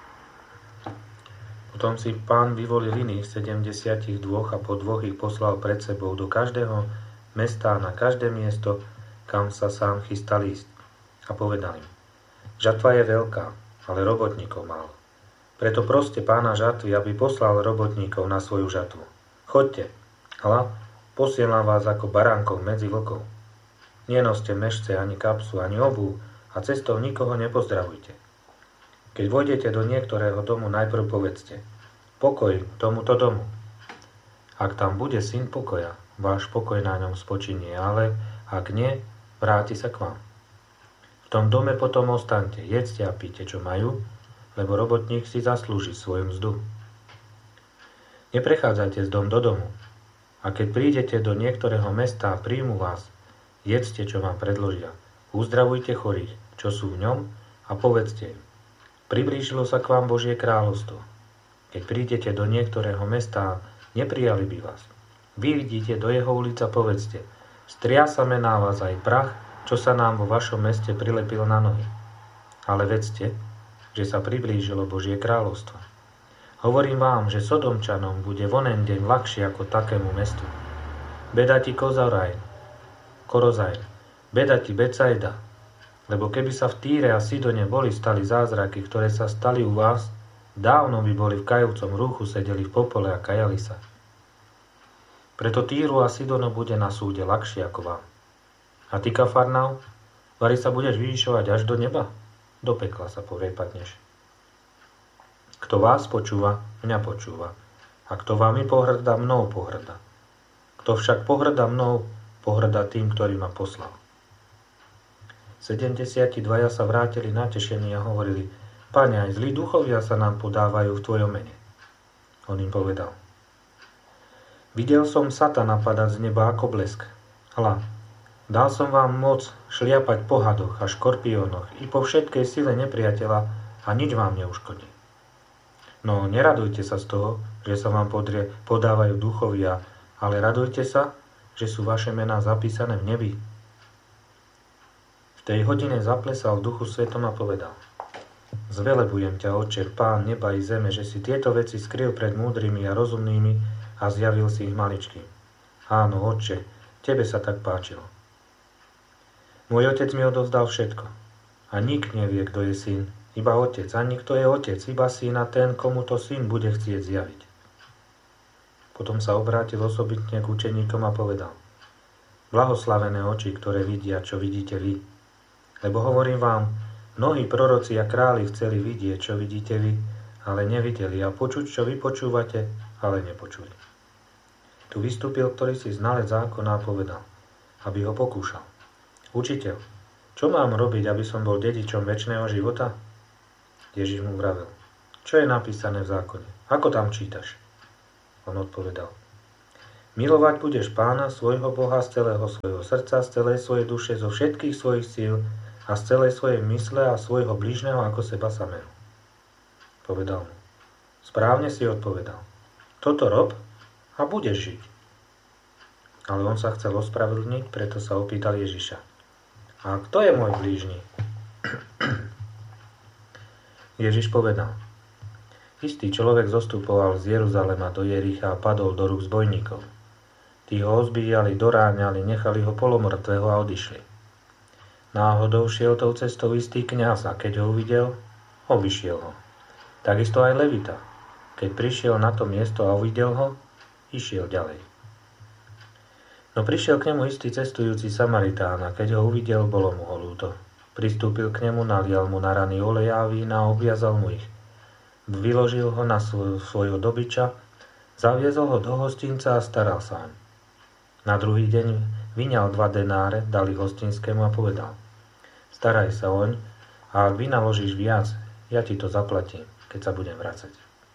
Speaker 1: Potom si Pán vyvolil iných sedemdesiatich dvoch a po dvoch ich poslal pred sebou do každého mesta a na každé miesto, kam sa sám chystal ísť. A povedal im: Žatva je veľká, ale robotníkov málo. Preto proste Pána žatvy, aby poslal robotníkov na svoju žatvu. Choďte, hľa, posielam vás ako baránkov medzi vlkov. Nenoste mešce, ani kapsu, ani obuv a cestou nikoho nepozdravujte. Keď vojdete do niektorého domu, najprv povedzte: Pokoj tomuto domu. Ak tam bude syn pokoja, váš pokoj na ňom spočinie, ale ak nie, vráti sa k vám. V tom dome potom ostaňte, jedzte a píte, čo majú, lebo robotník si zaslúži svoju mzdu. Neprechádzajte z dom do domu. A keď prídete do niektorého mesta a príjmu vás, jedzte, čo vám predložia. Uzdravujte chorých, čo sú v ňom, a povedzte im: Priblížilo sa k vám Božie kráľovstvo. Keď prídete do niektorého mesta a neprijali by vás, vyjdite do jeho ulic a povedzte: Striasame na vás aj prach, čo sa nám vo vašom meste prilepil na nohy. Ale vedzte, že sa priblížilo Božie kráľovstvo. Hovorím vám, že Sodomčanom bude v onen deň ľahšie ako takému mestu. Beda ti Kozarajn, Korozajn, beda ti Becajda, lebo keby sa v Týre a Sidone boli stali zázraky, ktoré sa stali u vás, dávno by boli v kajúcom rúchu, sedeli v popole a kajali sa. Preto Týru a Sidono bude na súde ľahšie ako vám. A ty, Kafarnaum, vari sa budeš vyvyšovať až do neba? Do pekla sa prepadneš. Kto vás počúva, mňa počúva. A kto vami pohŕda, mnou pohŕda. Kto však pohŕda mnou, pohŕda tým, ktorý ma poslal. Sedemdesiati dvaja sa vrátili natešení a hovorili: Pane, aj zlí duchovia sa nám podávajú v tvojom mene. On im povedal: Videl som Satana padať z neba ako blesk. Hľa, dal som vám moc šliapať po hadoch a škorpiónoch i po všetkej sile nepriateľa a nič vám neuškodí. No neradujte sa z toho, že sa vám podrie, podávajú duchovia, ale radujte sa, že sú vaše mená zapísané v nebi. V tej hodine zaplesal v Duchu Svetom a povedal: Zvelebujem ťa, Otče, Pán neba i zeme, že si tieto veci skryl pred múdrymi a rozumnými a zjavil si ich maličkým. Áno, Otče, tebe sa tak páčilo. Môj otec mi odovzdal všetko. A nik nevie, kto je syn, iba otec. A nikto je otec, iba syn a ten, komu to syn bude chcieť zjaviť. Potom sa obrátil osobitne k učeníkom a povedal: Blahoslavené oči, ktoré vidia, čo vidíte vy. Lebo hovorím vám, mnohí proroci a králi chceli vidieť, čo vidíte vy, ale nevideli, a počuť, čo vy počúvate, ale nepočuli. Tu vystúpil ktorý si znalec zákona a povedal, aby ho pokúšal: Učiteľ, čo mám robiť, aby som bol dedičom večného života? Ježiš mu vravel: Čo je napísané v zákone? Ako tam čítaš? On odpovedal: Milovať budeš Pána, svojho Boha, z celého svojho srdca, z celej svojej duše, zo všetkých svojich síl a z celej svojej mysle a svojho blížneho ako seba samého. Povedal mu. Správne si odpovedal. Toto rob a budeš žiť. Ale on sa chcel ospravedlniť, preto sa opýtal Ježiša. A kto je môj blížny? Ježiš povedal. Istý človek zostupoval z Jeruzalema do Jericha a padol do rúk zbojníkov. Tí ho ozbíjali, doráňali, nechali ho polomrtvého a odišli. Náhodou šiel tou cestou istý kňaz a keď ho uvidel, obišiel ho. Takisto aj Levita. Keď prišiel na to miesto a uvidel ho, išiel ďalej. No prišiel k nemu istý cestujúci Samaritán a keď ho uvidel, bolo mu ho ľúto. Pristúpil k nemu, nalial mu na rany oleja a vína a obviazal mu ich. Vyložil ho na svoj, svojho dobyča, zaviezol ho do hostinca a staral sa oň. Na druhý deň vyňal dva denáre, dal ich hostinskému a povedal. Staraj sa oň a ak vynaložíš viac, ja ti to zaplatím, keď sa budem vracať.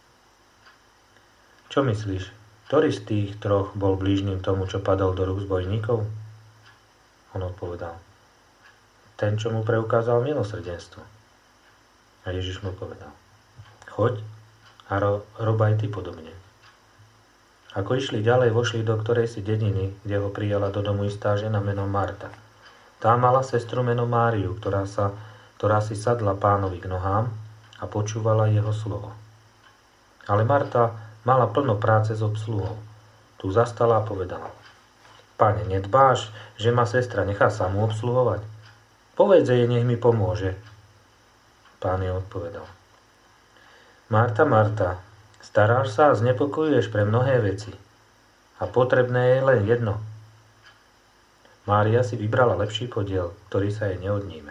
Speaker 1: Čo myslíš? Ktorý z tých troch bol blížnym tomu, čo padol do rúk zbojníkov? On odpovedal. Ten, čo mu preukázal milosrdenstvo. A Ježiš mu povedal. Choď a ro- rob aj ty podobne. Ako išli ďalej, vošli do ktorejsi dediny, kde ho prijala do domu istá žena menom Marta. Tá mala sestru menom Máriu, ktorá, sa, ktorá si sadla Pánovi k nohám a počúvala jeho slovo. Ale Marta mala plno práce s obsluhou. Tu zastala a povedala. Pane, nedbáš, že ma sestra nechá samú obsluhovať? Povedz jej, nech mi pomôže. Pán jej odpovedal. Marta, Marta, staráš sa a znepokojuješ pre mnohé veci. A potrebné je len jedno. Mária si vybrala lepší podiel, ktorý sa jej neodníme.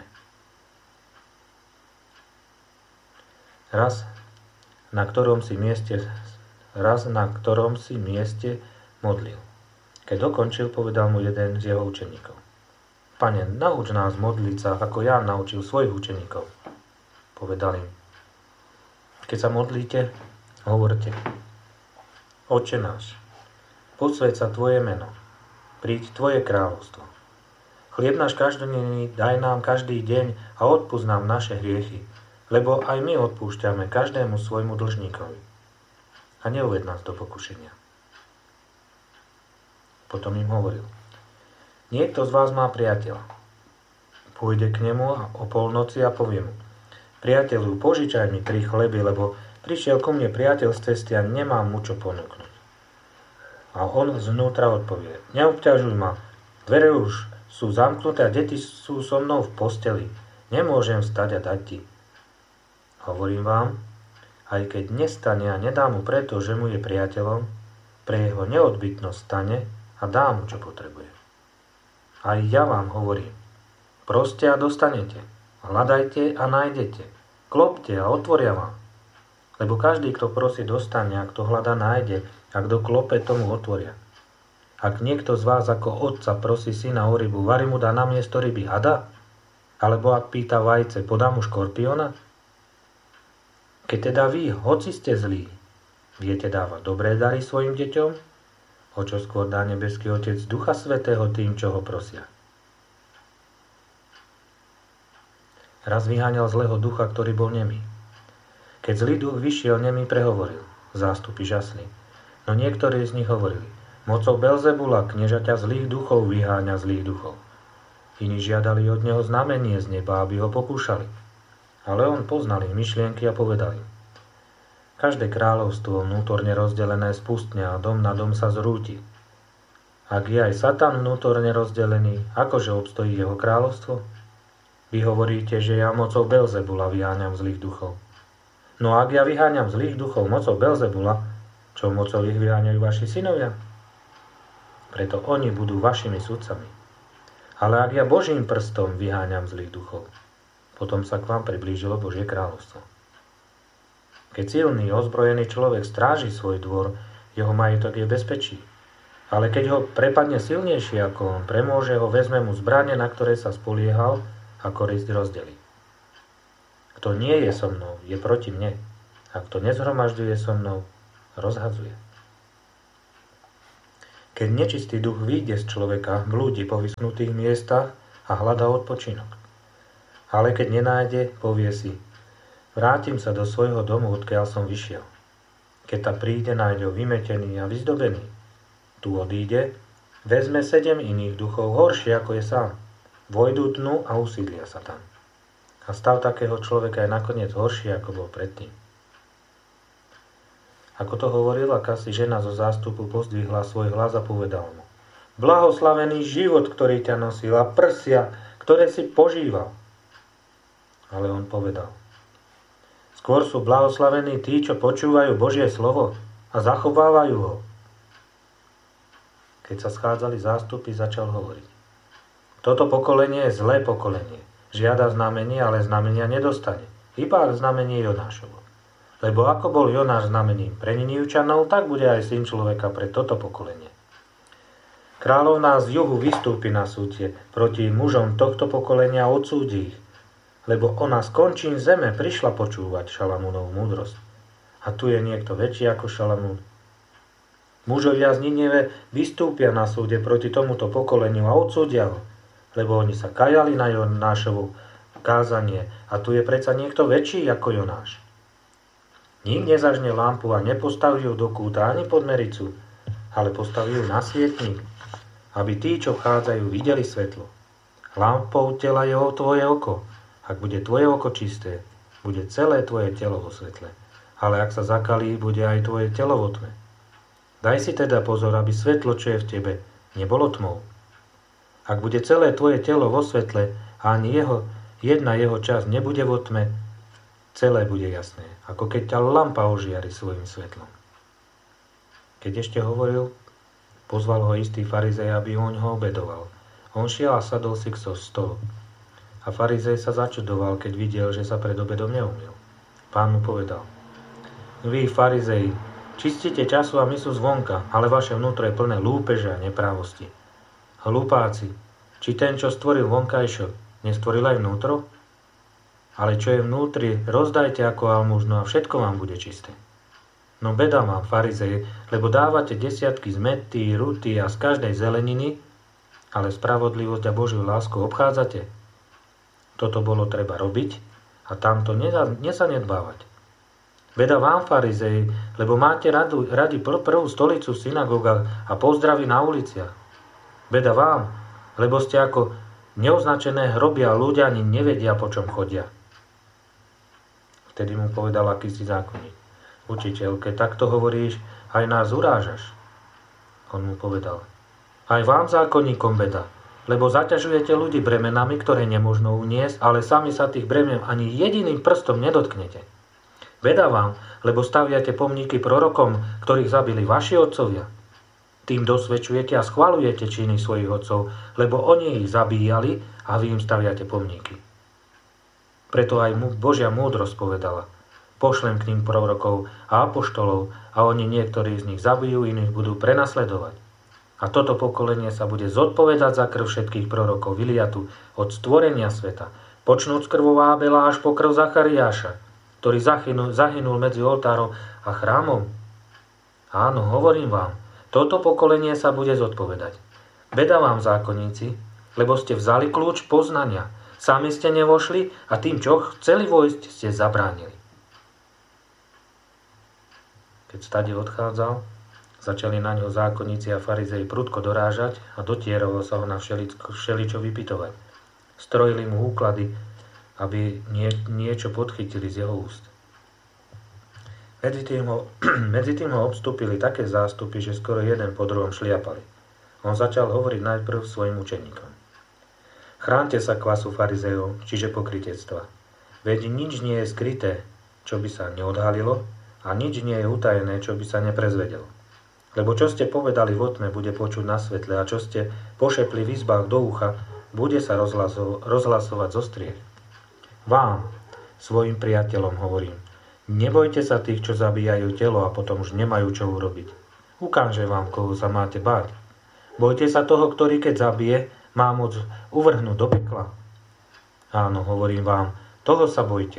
Speaker 1: Raz, na ktorom si mieste, raz na ktorom si mieste modlil. Keď dokončil, povedal mu jeden z jeho učeníkov. Pane, nauč nás modliť sa, ako Ján naučil svojich učeníkov. Povedal im. Keď sa modlíte, hovorte. Otče náš, posväť sa tvoje meno, príď tvoje kráľovstvo. Chlieb náš každodenný daj nám každý deň a odpusť nám naše hriechy, lebo aj my odpúšťame každému svojmu dlžníkovi. A neuved nás do pokušenia. Potom im hovoril. Niekto z vás má priateľa. Pôjde k nemu o polnoci a povie mu. Priateľu, požičaj mi tri chleby, lebo prišiel ku mne priateľ z cesty a nemám mu čo ponúknuť. A on znútra odpovie. Neobťažuj ma, dvere už sú zamknuté a deti sú so mnou v posteli. Nemôžem vstať a dať ti. Hovorím vám, aj keď nestane a nedá mu preto, že mu je priateľom, pre jeho neodbytnosť stane a dá mu, čo potrebuje. Aj ja vám hovorím, proste a dostanete, hľadajte a nájdete, klopte a otvoria vám. Lebo každý, kto prosí, dostane, a kto hľadá, nájde, a kto klope, tomu otvoria. Ak niekto z vás ako otca prosí syna o rybu, vari mu dá na miesto ryby hada? Alebo ak pýta vajce, podá mu škorpiona? Keď teda vy, hoci ste zlí, viete dávať dobré dary svojim deťom, o čo skôr dá nebeský Otec Ducha Svätého tým, čo ho prosia. Raz vyháňal zlého ducha, ktorý bol nemý. Keď zlý duch vyšiel, nemý prehovoril. Zástupy žasli. No niektorí z nich hovorili. Mocou Belzebula, kniežaťa zlých duchov, vyháňa zlých duchov. Iní žiadali od neho znamenie z neba, aby ho pokúšali. Ale on poznal ich myšlienky a povedal im. Každé kráľovstvo vnútorne rozdelené spustne a dom na dom sa zrúti. Ak je aj Satan vnútorne rozdelený, akože obstojí jeho kráľovstvo? Vy hovoríte, že ja mocou Belzebula vyháňam zlých duchov. No ak ja vyháňam zlých duchov mocou Belzebula, čo mocou ich vyháňajú vaši synovia? Preto oni budú vašimi sudcami. Ale ak ja Božím prstom vyháňam zlých duchov, potom sa k vám priblížilo Božie kráľovstvo. Keď silný, ozbrojený človek stráži svoj dvor, jeho majetok je v bezpečí. Ale keď ho prepadne silnejší ako on, premôže ho, vezme mu zbrane, na ktoré sa spoliehal, a korisť rozdelí. Kto nie je so mnou, je proti mne. A kto nezhromažďuje so mnou, rozhadzuje. Keď nečistý duch vyjde z človeka, blúdi po vyschnutých miestach a hľadá odpočinok. Ale keď nenájde, povie si, vrátim sa do svojho domu, odkiaľ som vyšiel. Keď ta príde, nájde ho vymetený a vyzdobený. Tu odíde, vezme sedem iných duchov, horšie ako je sám. Vojdu dnu a usídlia sa tam. A stav takého človeka je nakoniec horší, ako bol predtým. Ako to hovorila, akási žena zo zástupu pozdvihla svoj hlas a povedal mu: Blahoslavený život, ktorý ťa nosil, a prsia, ktoré si požíval. Ale on povedal: Skôr sú blahoslavení tí, čo počúvajú Božie slovo a zachovávajú ho. Keď sa schádzali zástupy, začal hovoriť: Toto pokolenie je zlé pokolenie. Žiada znamenie, ale znamenia nedostane. Iba znamenie Jonášovo. Lebo ako bol Jonáš znamením pre Ninivčanov, tak bude aj syn človeka pre toto pokolenie. Kráľovná z juhu vystúpi na súdie proti mužom tohto pokolenia a odsúdi ich, lebo ona z končín zeme prišla počúvať Šalamúnovú múdrosť. A tu je niekto väčší ako Šalamún. Mužovia z Ninive vystúpia na súde proti tomuto pokoleniu a odsúdia ho, lebo oni sa kajali na Jonášovu kázanie a tu je predsa niekto väčší ako Jonáš. Nik nezažne lampu a nepostaví ju do kúta ani pod mericu, ale postaví ju na svietnik, aby tí, čo vchádzajú, videli svetlo. Lampou tela je tvoje oko. Ak bude tvoje oko čisté, bude celé tvoje telo vo svetle. Ale ak sa zakalí, bude aj tvoje telo vo tme. Daj si teda pozor, aby svetlo, čo je v tebe, nebolo tmou. Ak bude celé tvoje telo vo svetle a ani jeho, jedna jeho časť nebude vo tme, celé bude jasné, ako keď ťa lampa ožiari svojim svetlom. Keď ešte hovoril, pozval ho istý farizej, aby on ho obedoval. On šiel a sadol si k stolu. A farizej sa začudoval, keď videl, že sa pred obedom neumyl. Pán mu povedal: Vy, farizeji, čistíte času a myslu zvonka, ale vaše vnútro je plné lúpeže a neprávosti. Hlupáci, či ten, čo stvoril vonkajšok, nestvoril aj vnútro? Ale čo je vnútri, rozdajte ako almužnu a všetko vám bude čisté. No beda vám, farizeji, lebo dávate desiatky z mäty, ruty a z každej zeleniny, ale spravodlivosť a Božiu lásku obchádzate. Toto bolo treba robiť a tamto nezanedbávať. Beda vám, farizeji, lebo máte radu, radi pr- prvú stolicu v synagógach a pozdravy na uliciach. Beda vám, lebo ste ako neoznačené hroby a ľudia ani nevedia, po čom chodia. Vtedy mu povedal akýsi zákonník: Učiteľ, keď takto hovoríš, aj nás urážaš. On mu povedal: Aj vám, zákonníkom, beda, lebo zaťažujete ľudí bremenami, ktoré nemožno uniesť, ale sami sa tých bremen ani jediným prstom nedotknete. Beda vám, lebo staviate pomníky prorokom, ktorých zabili vaši otcovia. Tým dosvedčujete a schvaľujete činy svojich otcov, lebo oni ich zabíjali a vy im staviate pomníky. Preto aj Božia múdrosť povedala: Pošlem k ním prorokov a apoštolov a oni niektorí z nich zabijú, iných budú prenasledovať. A toto pokolenie sa bude zodpovedať za krv všetkých prorokov vyliatu od stvorenia sveta, počnúť z krvou Ábela až po krv Zachariáša, ktorý zahynul, zahynul medzi oltárom a chrámom. Áno, hovorím vám, toto pokolenie sa bude zodpovedať. Beda vám, zákonníci, lebo ste vzali kľúč poznania, sami ste nevošli a tým, čo chceli vojsť, ste zabránili. Keď stade odchádzal, začali na ňo zákonníci a farizei prudko dorážať a dotierovo sa ho na všeličo vypytovať. Strojili mu úklady, aby nie, niečo podchytili z jeho úst. Medzi tým, ho, medzi tým ho obstúpili také zástupy, že skoro jeden po druhom šliapali. On začal hovoriť najprv svojim učeníkom: Chránte sa kvasu farizejov, čiže pokrytectva. Veď nič nie je skryté, čo by sa neodhalilo, a nič nie je utajené, čo by sa neprezvedelo. Lebo čo ste povedali vo tme, bude počuť na svetle, a čo ste pošepli v izbách do ucha, bude sa rozhlaso- rozhlasovať zo striech. Vám, svojim priateľom, hovorím: Nebojte sa tých, čo zabíjajú telo a potom už nemajú čo urobiť. Ukáže vám, koho sa máte báť. Bojte sa toho, ktorý keď zabije, má moc uvrhnúť do pekla. Áno, hovorím vám, toho sa bojte.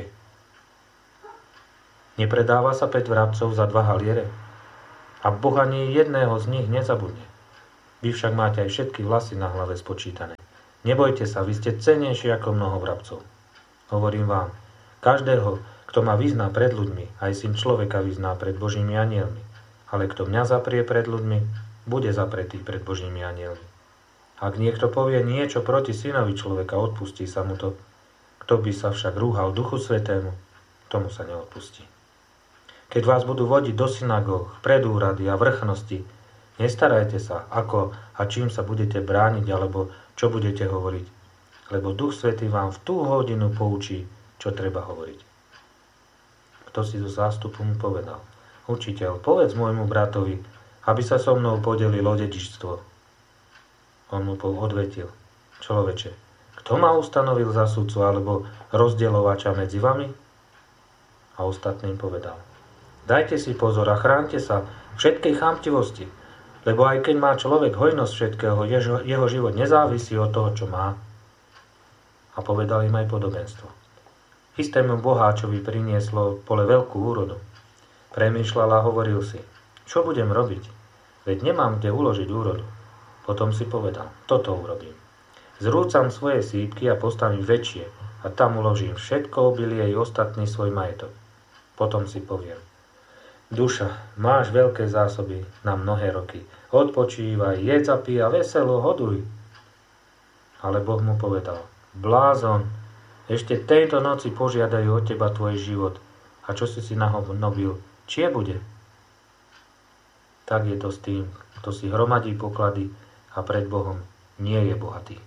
Speaker 1: Nepredáva sa päť vrabcov za dva haliere? A Boh ani jedného z nich nezabudne. Vy však máte aj všetky vlasy na hlave spočítané. Nebojte sa, vy ste cennejší ako mnoho vrabcov. Hovorím vám, každého, kto ma vyzná pred ľuďmi, aj syn človeka vyzná pred Božími anielmi. Ale kto mňa zaprie pred ľuďmi, bude zapretý pred Božími anielmi. Ak niekto povie niečo proti synovi človeka, odpustí sa mu to. Kto by sa však rúhal Duchu Svätému, tomu sa neodpustí. Keď vás budú vodiť do synagóg, pred úrady a vrchnosti, nestarajte sa, ako a čím sa budete brániť, alebo čo budete hovoriť, lebo Duch Svätý vám v tú hodinu poučí, čo treba hovoriť. Kto si zo zástupu mu povedal: Učiteľ, povedz môjmu bratovi, aby sa so mnou podelil o dedičstvo. On mu odvetil: Človeče, kto ma ustanovil za sudcu alebo rozdeľovača medzi vami? A ostatným povedal: Dajte si pozor a chránte sa všetkej chamtivosti, lebo aj keď má človek hojnosť všetkého, jeho, jeho život nezávisí od toho, čo má. A povedal im aj podobenstvo. Istému boháčovi prinieslo pole veľkú úrodu. Premýšľal a hovoril si: Čo budem robiť? Veď nemám kde uložiť úrodu. Potom si povedal: Toto urobím. Zrúcam svoje sípky a postavím väčšie a tam uložím všetko obilie i ostatný svoj majetok. Potom si poviem: Duša, máš veľké zásoby na mnohé roky. Odpočívaj, jedz a pij a veselo hoduj. Ale Boh mu povedal: Blázon, ešte tejto noci požiadajú od teba tvoj život. A čo si si nahonobil, čie bude? Tak je to s tým, kto si hromadí poklady a pred Bohom nie je bohatý.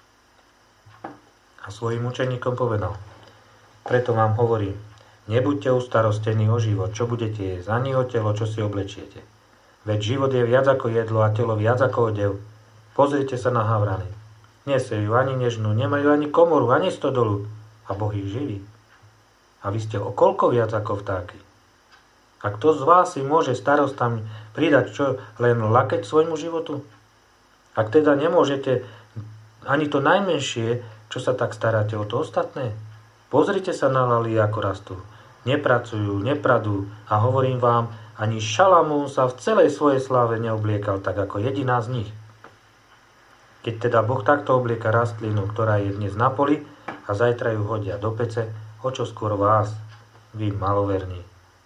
Speaker 1: A svojim učeníkom povedal: Preto vám hovorím, nebuďte ustarostení o život, čo budete jesť, ani o telo, čo si oblečiete. Veď život je viac ako jedlo a telo viac ako odev. Pozrite sa na havrany. Nesejú ani nežnú, nemajú ani komoru, ani stodolu. A Boh ich živí. A vy ste o koľko viac ako vtáky. A kto z vás si môže starostami pridať čo len lakeť svojmu životu? Ak teda nemôžete ani to najmenšie, čo sa tak staráte o to ostatné? Pozrite sa na laly, ako rastú. Nepracujú, nepradú a hovorím vám, ani Šalamún sa v celej svojej sláve neobliekal tak ako jediná z nich. Keď teda Boh takto oblieka rastlinu, ktorá je dnes na poli a zajtra ju hodia do pece, o čo skôr vás, vy maloverní.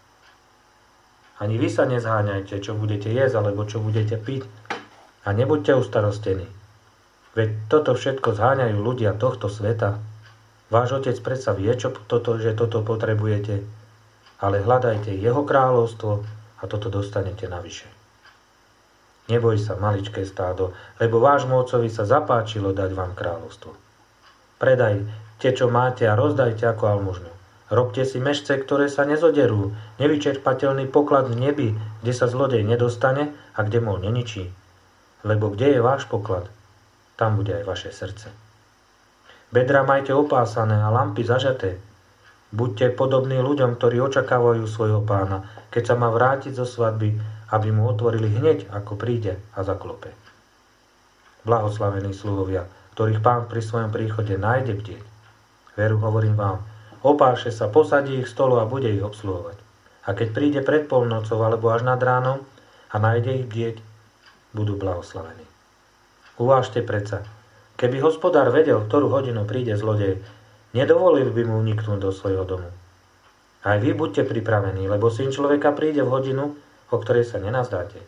Speaker 1: Ani vy sa nezháňajte, čo budete jesť alebo čo budete piť, a nebuďte ustarostení. Veď toto všetko zháňajú ľudia tohto sveta. Váš Otec predsa vie, čo toto, že toto potrebujete, ale hľadajte jeho kráľovstvo a toto dostanete navyše. Neboj sa, maličké stádo, lebo vášmu Otcovi sa zapáčilo dať vám kráľovstvo. Predajte, čo máte a rozdajte ako almužnu. Robte si mešce, ktoré sa nezoderú, nevyčerpateľný poklad v nebi, kde sa zlodej nedostane a kde mol neničí. Lebo kde je váš poklad, tam bude aj vaše srdce. Bedra majte opásané a lampy zažaté. Buďte podobní ľuďom, ktorí očakávajú svojho pána, keď sa má vrátiť zo svadby, aby mu otvorili hneď, ako príde a zaklope. Blahoslavení sluhovia, ktorých pán pri svojom príchode nájde bdieť. Veru, hovorím vám, opáše sa, posadí ich stolu a bude ich obsluhovať. A keď príde pred polnocou alebo až nad ránom a nájde ich bdieť, budú blahoslavení. Uvážte predsa, keby hospodár vedel, v ktorú hodinu príde zlodej, nedovolil by mu vniknúť do svojho domu. Aj vy buďte pripravení, lebo syn človeka príde v hodinu, o ktorej sa nenazdáte.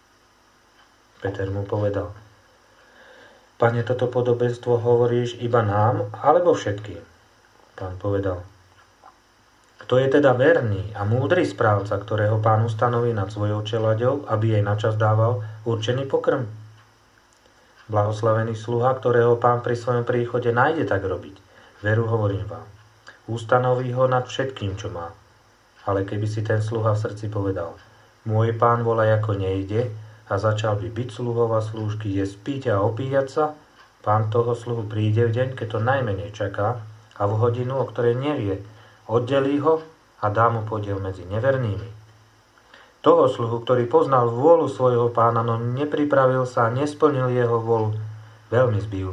Speaker 1: Peter mu povedal: Pane, toto podobenstvo hovoríš iba nám, alebo všetkým? Pán povedal: Kto je teda verný a múdry správca, ktorého pán ustanoví nad svojou čeľaďou, aby jej načas dával určený pokrm? Blahoslavený sluha, ktorého pán pri svojom príchode nájde tak robiť. Veru, hovorím vám, ustanoví ho nad všetkým, čo má. Ale keby si ten sluha v srdci povedal: Môj pán volaj, ako nejde, a začal by byť sluhov a slúžky, jesť, piť a opíjať sa, pán toho sluhu príde v deň, keď to najmenej čaká, a v hodinu, o ktorej nevie, oddelí ho a dá mu podiel medzi nevernými. Toho sluhu, ktorý poznal vôľu svojho pána, no nepripravil sa a nesplnil jeho vôľu, veľmi zbil.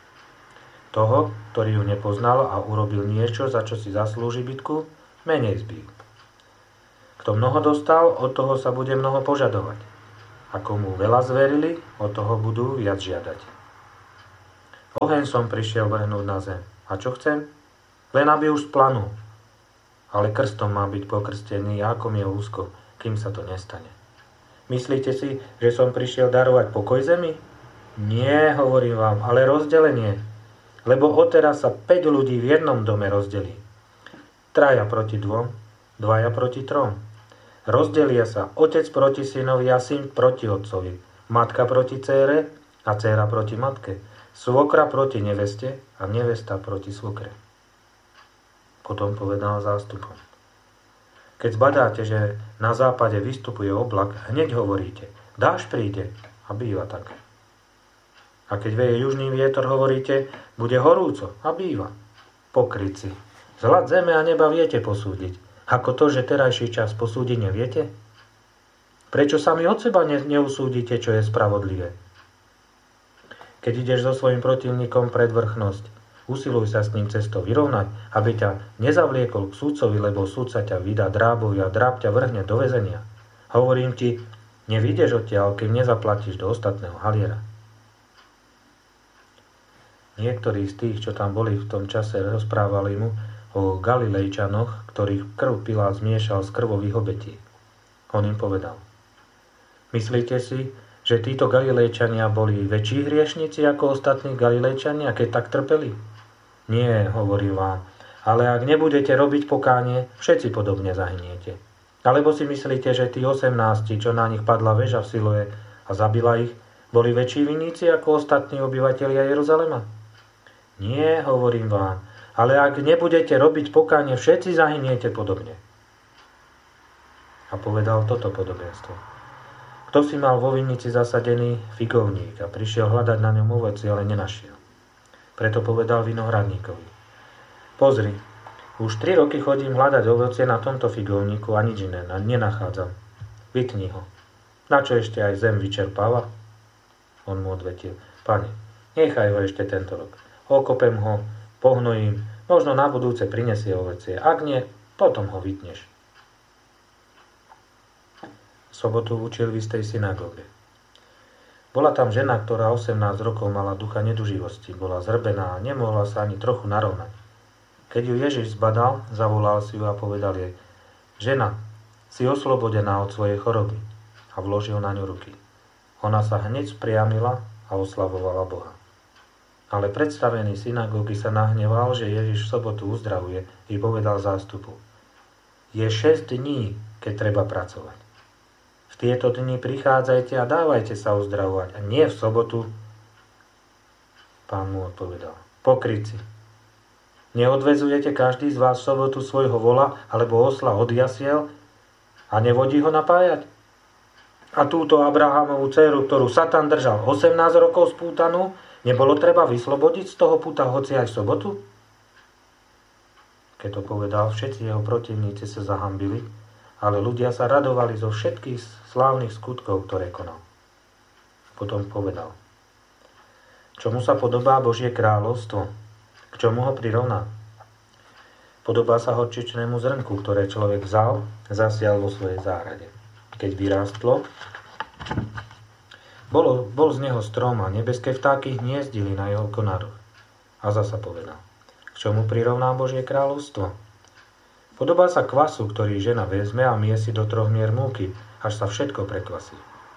Speaker 1: Toho, ktorý ju nepoznal a urobil niečo, za čo si zaslúži bitku, menej zbil. Kto mnoho dostal, od toho sa bude mnoho požadovať. A komu veľa zverili, od toho budú viac žiadať. Oheň som prišiel vrhnúť na zem. A čo chcem? Len aby už splanul. Ale krstom má byť pokrstený, ako mi je úzko, kým sa to nestane. Myslíte si, že som prišiel darovať pokoj zemi? Nie, hovorím vám, ale rozdelenie. Lebo odteraz sa päť ľudí v jednom dome rozdelí. Traja proti dvom, dvaja proti trom. Rozdelia sa otec proti synovi a syn proti otcovi, matka proti dcére a dcéra proti matke, svokra proti neveste a nevesta proti svokre. Potom povedal zástupom. Keď zbadáte, že na západe vystupuje oblak, hneď hovoríte, dážď príde a býva tak. A keď veje južný vietor, hovoríte, bude horúco a býva. Pokrytci. Zhľad zeme a neba viete posúdiť. Ako to, že terajší čas posúdiť neviete? Prečo sami od seba ne- neusúdite, čo je spravodlivé? Keď ideš so svojím protivníkom pred vrchnosť, usiluj sa s ním cestou vyrovnať, aby ťa nezavliekol k súdcovi, lebo súdca ťa vydá drábovi a dráb ťa vrhne do väzenia. Hovorím ti, nevyjdeš odtiaľ, kým nezaplatíš do ostatného haliera. Niektorí z tých, čo tam boli v tom čase, rozprávali mu o Galilejčanoch, ktorých krv Pilát zmiešal s krvou ich obetí. On im povedal, myslíte si, že títo Galilejčania boli väčší hriešnici ako ostatní Galilejčania, keď tak trpeli? Nie, hovorím vám, ale ak nebudete robiť pokánie, všetci podobne zahyniete. Alebo si myslíte, že tí osemnásti, čo na nich padla väža v Siloe a zabila ich, boli väčší vinníci ako ostatní obyvatelia Jeruzalema? Nie, hovorím vám, ale ak nebudete robiť pokánie, všetci zahyniete podobne. A povedal toto podobenstvo. Kto si mal vo vinnici zasadený figovník a prišiel hľadať na ňom ovocie, ale nenašiel. Preto povedal vinohradníkovi. Pozri, už tri roky chodím hľadať ovocie na tomto figovníku a nič iné nenachádzam. Vytni ho. Na čo ešte aj zem vyčerpáva? On mu odvetil. Pane, nechaj ho ešte tento rok. Okopem ho, pohnojím, možno na budúce prinesie ovocie. Ak nie, potom ho vytneš. V sobotu učil v istej synagóge. Bola tam žena, ktorá osemnásť rokov mala ducha neduživosti. Bola zrbená a nemohla sa ani trochu narovnať. Keď ju Ježiš zbadal, zavolal si ju a povedal jej, žena, si oslobodená od svojej choroby, a vložil na ňu ruky. Ona sa hneď spriamila a oslavovala Boha. Ale predstavený synagógy sa nahneval, že Ježiš v sobotu uzdravuje, i povedal zástupu. Je šesť dní, keď treba pracovať. V tieto dni prichádzajte a dávajte sa uzdravovať, a nie v sobotu. Pán mu odpovedal. Pokrytci. Neodvezujete každý z vás v sobotu svojho vola alebo osla od jasiel a nevodí ho napájať? A túto Abrahámovú dceru, ktorú Satan držal osemnásť rokov spútanú, nebolo treba vyslobodiť z toho puta hoci aj v sobotu? Keď to povedal, všetci jeho protivníci sa zahambili, ale ľudia sa radovali zo všetkých slávnych skutkov, ktoré konal. Potom povedal, čomu sa podobá Božie kráľovstvo? K čomu ho prirovná? Podobá sa horčičnému zrnku, ktoré človek vzal, zasial vo svojej záhrade. Keď vyrástlo, bolo, bol z neho strom a nebeské vtáky hniezdili na jeho konároch. A zasa povedal, k čomu prirovná Božie kráľovstvo? Podobá sa kvasu, ktorý žena vezme a miesi do troch mier múky, až sa všetko prekvasí.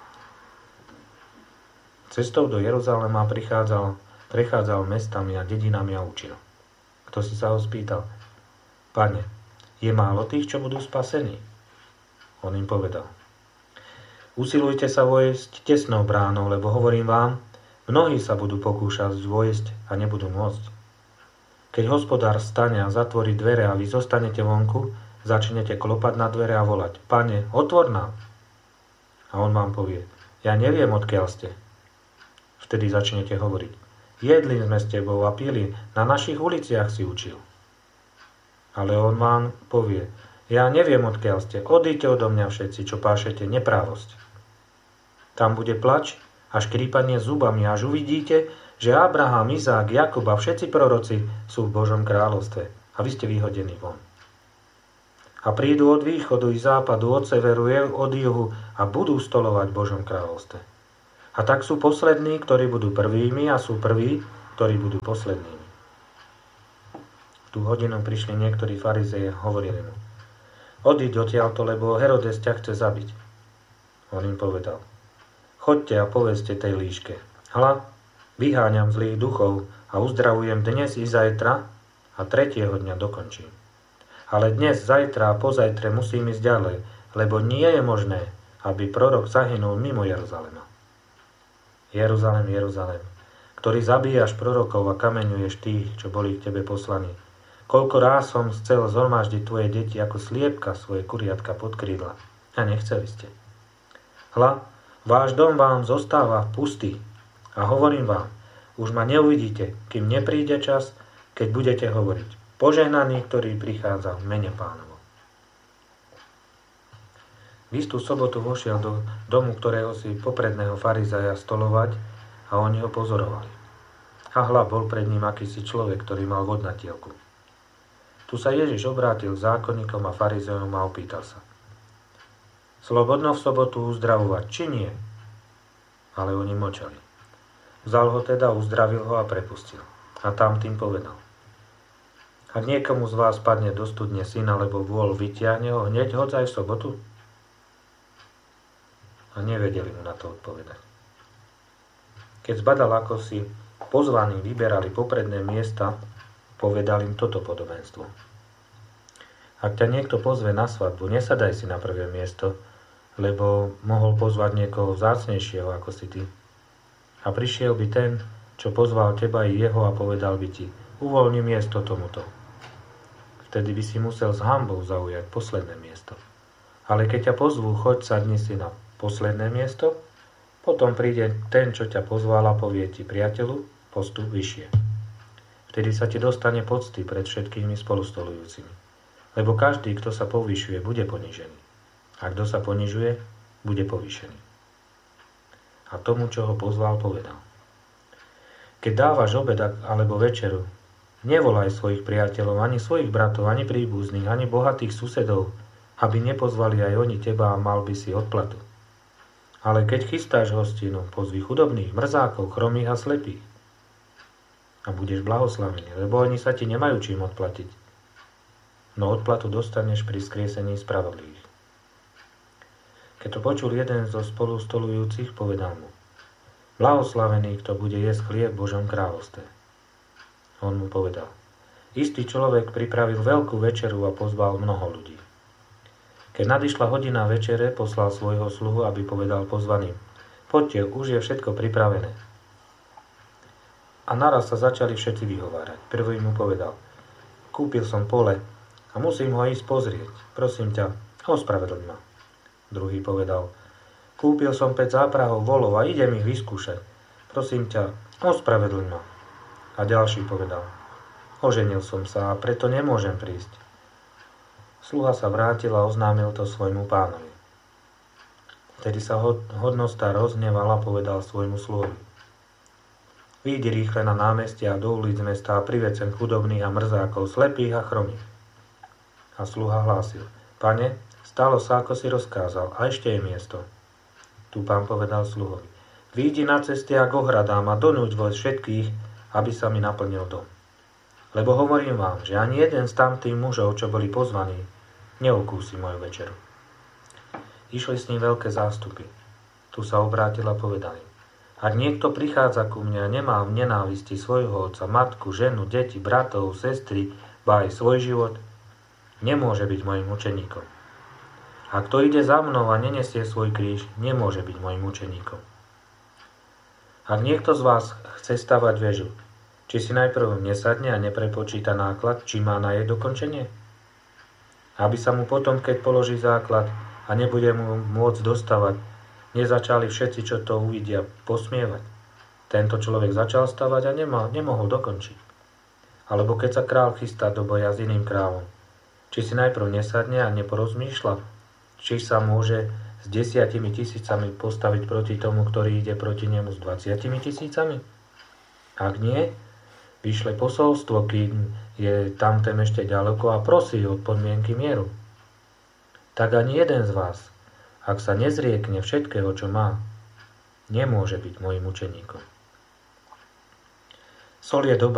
Speaker 1: Cestou do Jeruzalema prichádzal, prechádzal mestami a dedinami a učil. Kto si sa ho spýtal? Pane, je málo tých, čo budú spasení? On im povedal. Usilujte sa vojsť tesnou bránou, lebo hovorím vám, mnohí sa budú pokúšať vojsť a nebudú môcť. Keď hospodár stane a zatvorí dvere a vy zostanete vonku, začnete klopať na dvere a volať, Pane, otvor nám. A on vám povie, ja neviem, odkiaľ ste. Vtedy začnete hovoriť, jedli sme s tebou a pili, na našich uliciach si učil. Ale on vám povie, ja neviem, odkiaľ ste, odíďte odo mňa všetci, čo pášete neprávosť. Tam bude plač a škrípanie zubami, až uvidíte, že Abraham, Izák, Jakub a všetci proroci sú v Božom kráľovstve a vy ste vyhodení von. A prídu od východu i západu, od severu i od juhu a budú stolovať v Božom kráľovstve. A tak sú poslední, ktorí budú prvými, a sú prví, ktorí budú poslednými. V tú hodinu prišli niektorí farizeji a hovorili mu: Odíď odtiaľto, lebo Herodes ťa chce zabiť. On im povedal: Choďte a povedzte tej líške: Hľa, vyháňam zlých duchov a uzdravujem dnes i zajtra a tretieho dňa dokončím. Ale dnes, zajtra a pozajtre musím ísť ďalej, lebo nie je možné, aby prorok zahynul mimo Jeruzalema. Jeruzalem, Jeruzalem, ktorý zabíjaš prorokov a kameňuješ tých, čo boli k tebe poslaní. Koľko ráz som chcel zhromaždiť tvoje deti ako sliepka svoje kuriatka pod krídla. A nechceli ste. Hľa, váš dom vám zostáva pustý. A hovorím vám, už ma neuvidíte, kým nepríde čas, keď budete hovoriť: Požehnaný, ktorý prichádza v mene Pánovom. V istú sobotu vošiel do domu ktorého si popredného farizeja stolovať a oni ho pozorovali. A hľa, bol pred ním akýsi človek, ktorý mal vodnatielku. Tu sa Ježiš obrátil k zákonníkom a farizejom a opýtal sa: Slobodno v sobotu uzdravovať, či nie? Ale oni mlčali. Vzal ho teda, uzdravil ho a prepustil. A tam tým povedal: Ak niekomu z vás padne do studne syn alebo vôl, vytiahne ho, hneď hoď aj v sobotu? A nevedeli mu na to odpovedať. Keď zbadal, ako si pozvaní vyberali popredné miesta, povedal im toto podobenstvo: Ak ťa niekto pozve na svadbu, nesadaj si na prvé miesto, lebo mohol pozvať niekoho vzácnejšieho ako si ty. A prišiel by ten, čo pozval teba i jeho, a povedal by ti: Uvoľni miesto tomuto. Vtedy by si musel s hanbou zaujať posledné miesto. Ale keď ťa pozvú, choď, sadni si na posledné miesto, potom príde ten, čo ťa pozval, a povie ti: Priateľu, postup vyššie. Vtedy sa ti dostane pocty pred všetkými spolustolujúcimi. Lebo každý, kto sa povyšuje, bude ponižený. A kto sa ponižuje, bude povýšený. A tomu, čo ho pozval, povedal: Keď dávaš obed alebo večeru, nevolaj svojich priateľov, ani svojich bratov, ani príbuzných, ani bohatých susedov, aby nepozvali aj oni teba a mal by si odplatu. Ale keď chystáš hostinu, pozvi chudobných, mrzákov, chromých a slepých. A budeš blahoslavený, lebo oni sa ti nemajú čím odplatiť. No odplatu dostaneš pri skriesení spravodlivých. Keď to počul jeden zo spolustolujúcich, povedal mu: Blahoslavený, kto bude jesť chlieb v Božom kráľovstve. On mu povedal: Istý človek pripravil veľkú večeru a pozval mnoho ľudí. Keď nadišla hodina večere, poslal svojho sluhu, aby povedal pozvaným: Poďte, už je všetko pripravené. A naraz sa začali všetci vyhovárať. Prvý mu povedal: Kúpil som pole a musím ho ísť pozrieť. Prosím ťa, ospravedlň ma. Druhý povedal: Kúpil som päť záprahov volov a idem ich vyskúšať. Prosím ťa, ospravedlň ma. A ďalší povedal: Oženil som sa a preto nemôžem prísť. Sluha sa vrátil a oznámil to svojmu pánovi. Vtedy sa hodnostár rozhneval a povedal svojmu sluhovi: Výjdi rýchle na námestia a do ulic mesta a priveď sem chudobných a mrzákov, slepých a chromých. A sluha hlásil: Pane, stalo sa, ako si rozkázal, a ešte je miesto. Tu pán povedal sluhovi: Výjdi na cesty a k ohradám a donúť vo všetkých, aby sa mi naplnil dom. Lebo hovorím vám, že ani jeden z tamtých mužov, čo boli pozvaní, neokúsi moju večeru. Išli s ním veľké zástupy. Tu sa obrátil a povedal im: Ak niekto prichádza ku mne a nemá v nenávisti svojho otca, matku, ženu, deti, bratov, sestry, ba aj svoj život, nemôže byť mojim učeníkom. A kto ide za mnou a nenesie svoj kríž, nemôže byť mojim učeníkom. Ak niekto z vás chce stavať väžu, či si najprv nesadne a neprepočíta náklad, či má na jej dokončenie? Aby sa mu potom, keď položí základ a nebude mu môcť dostavať, nezačali všetci, čo to uvidia, posmievať. Tento človek začal stavať a nemal, nemohol dokončiť. Alebo keď sa král chystá do boja s iným kráľom, či si najprv nesadne a neporozmýšľa, či sa môže s desiatimi tisícami postaviť proti tomu, ktorý ide proti nemu s dvaciatimi tisícami? Ak nie, vyšle posolstvo, kým je tamten ešte ďaleko, a prosí od podmienky mieru. tak ani jeden z vás, ak sa nezriekne všetkého, čo má, nemôže byť mojím učeníkom. Soľ je dobrá.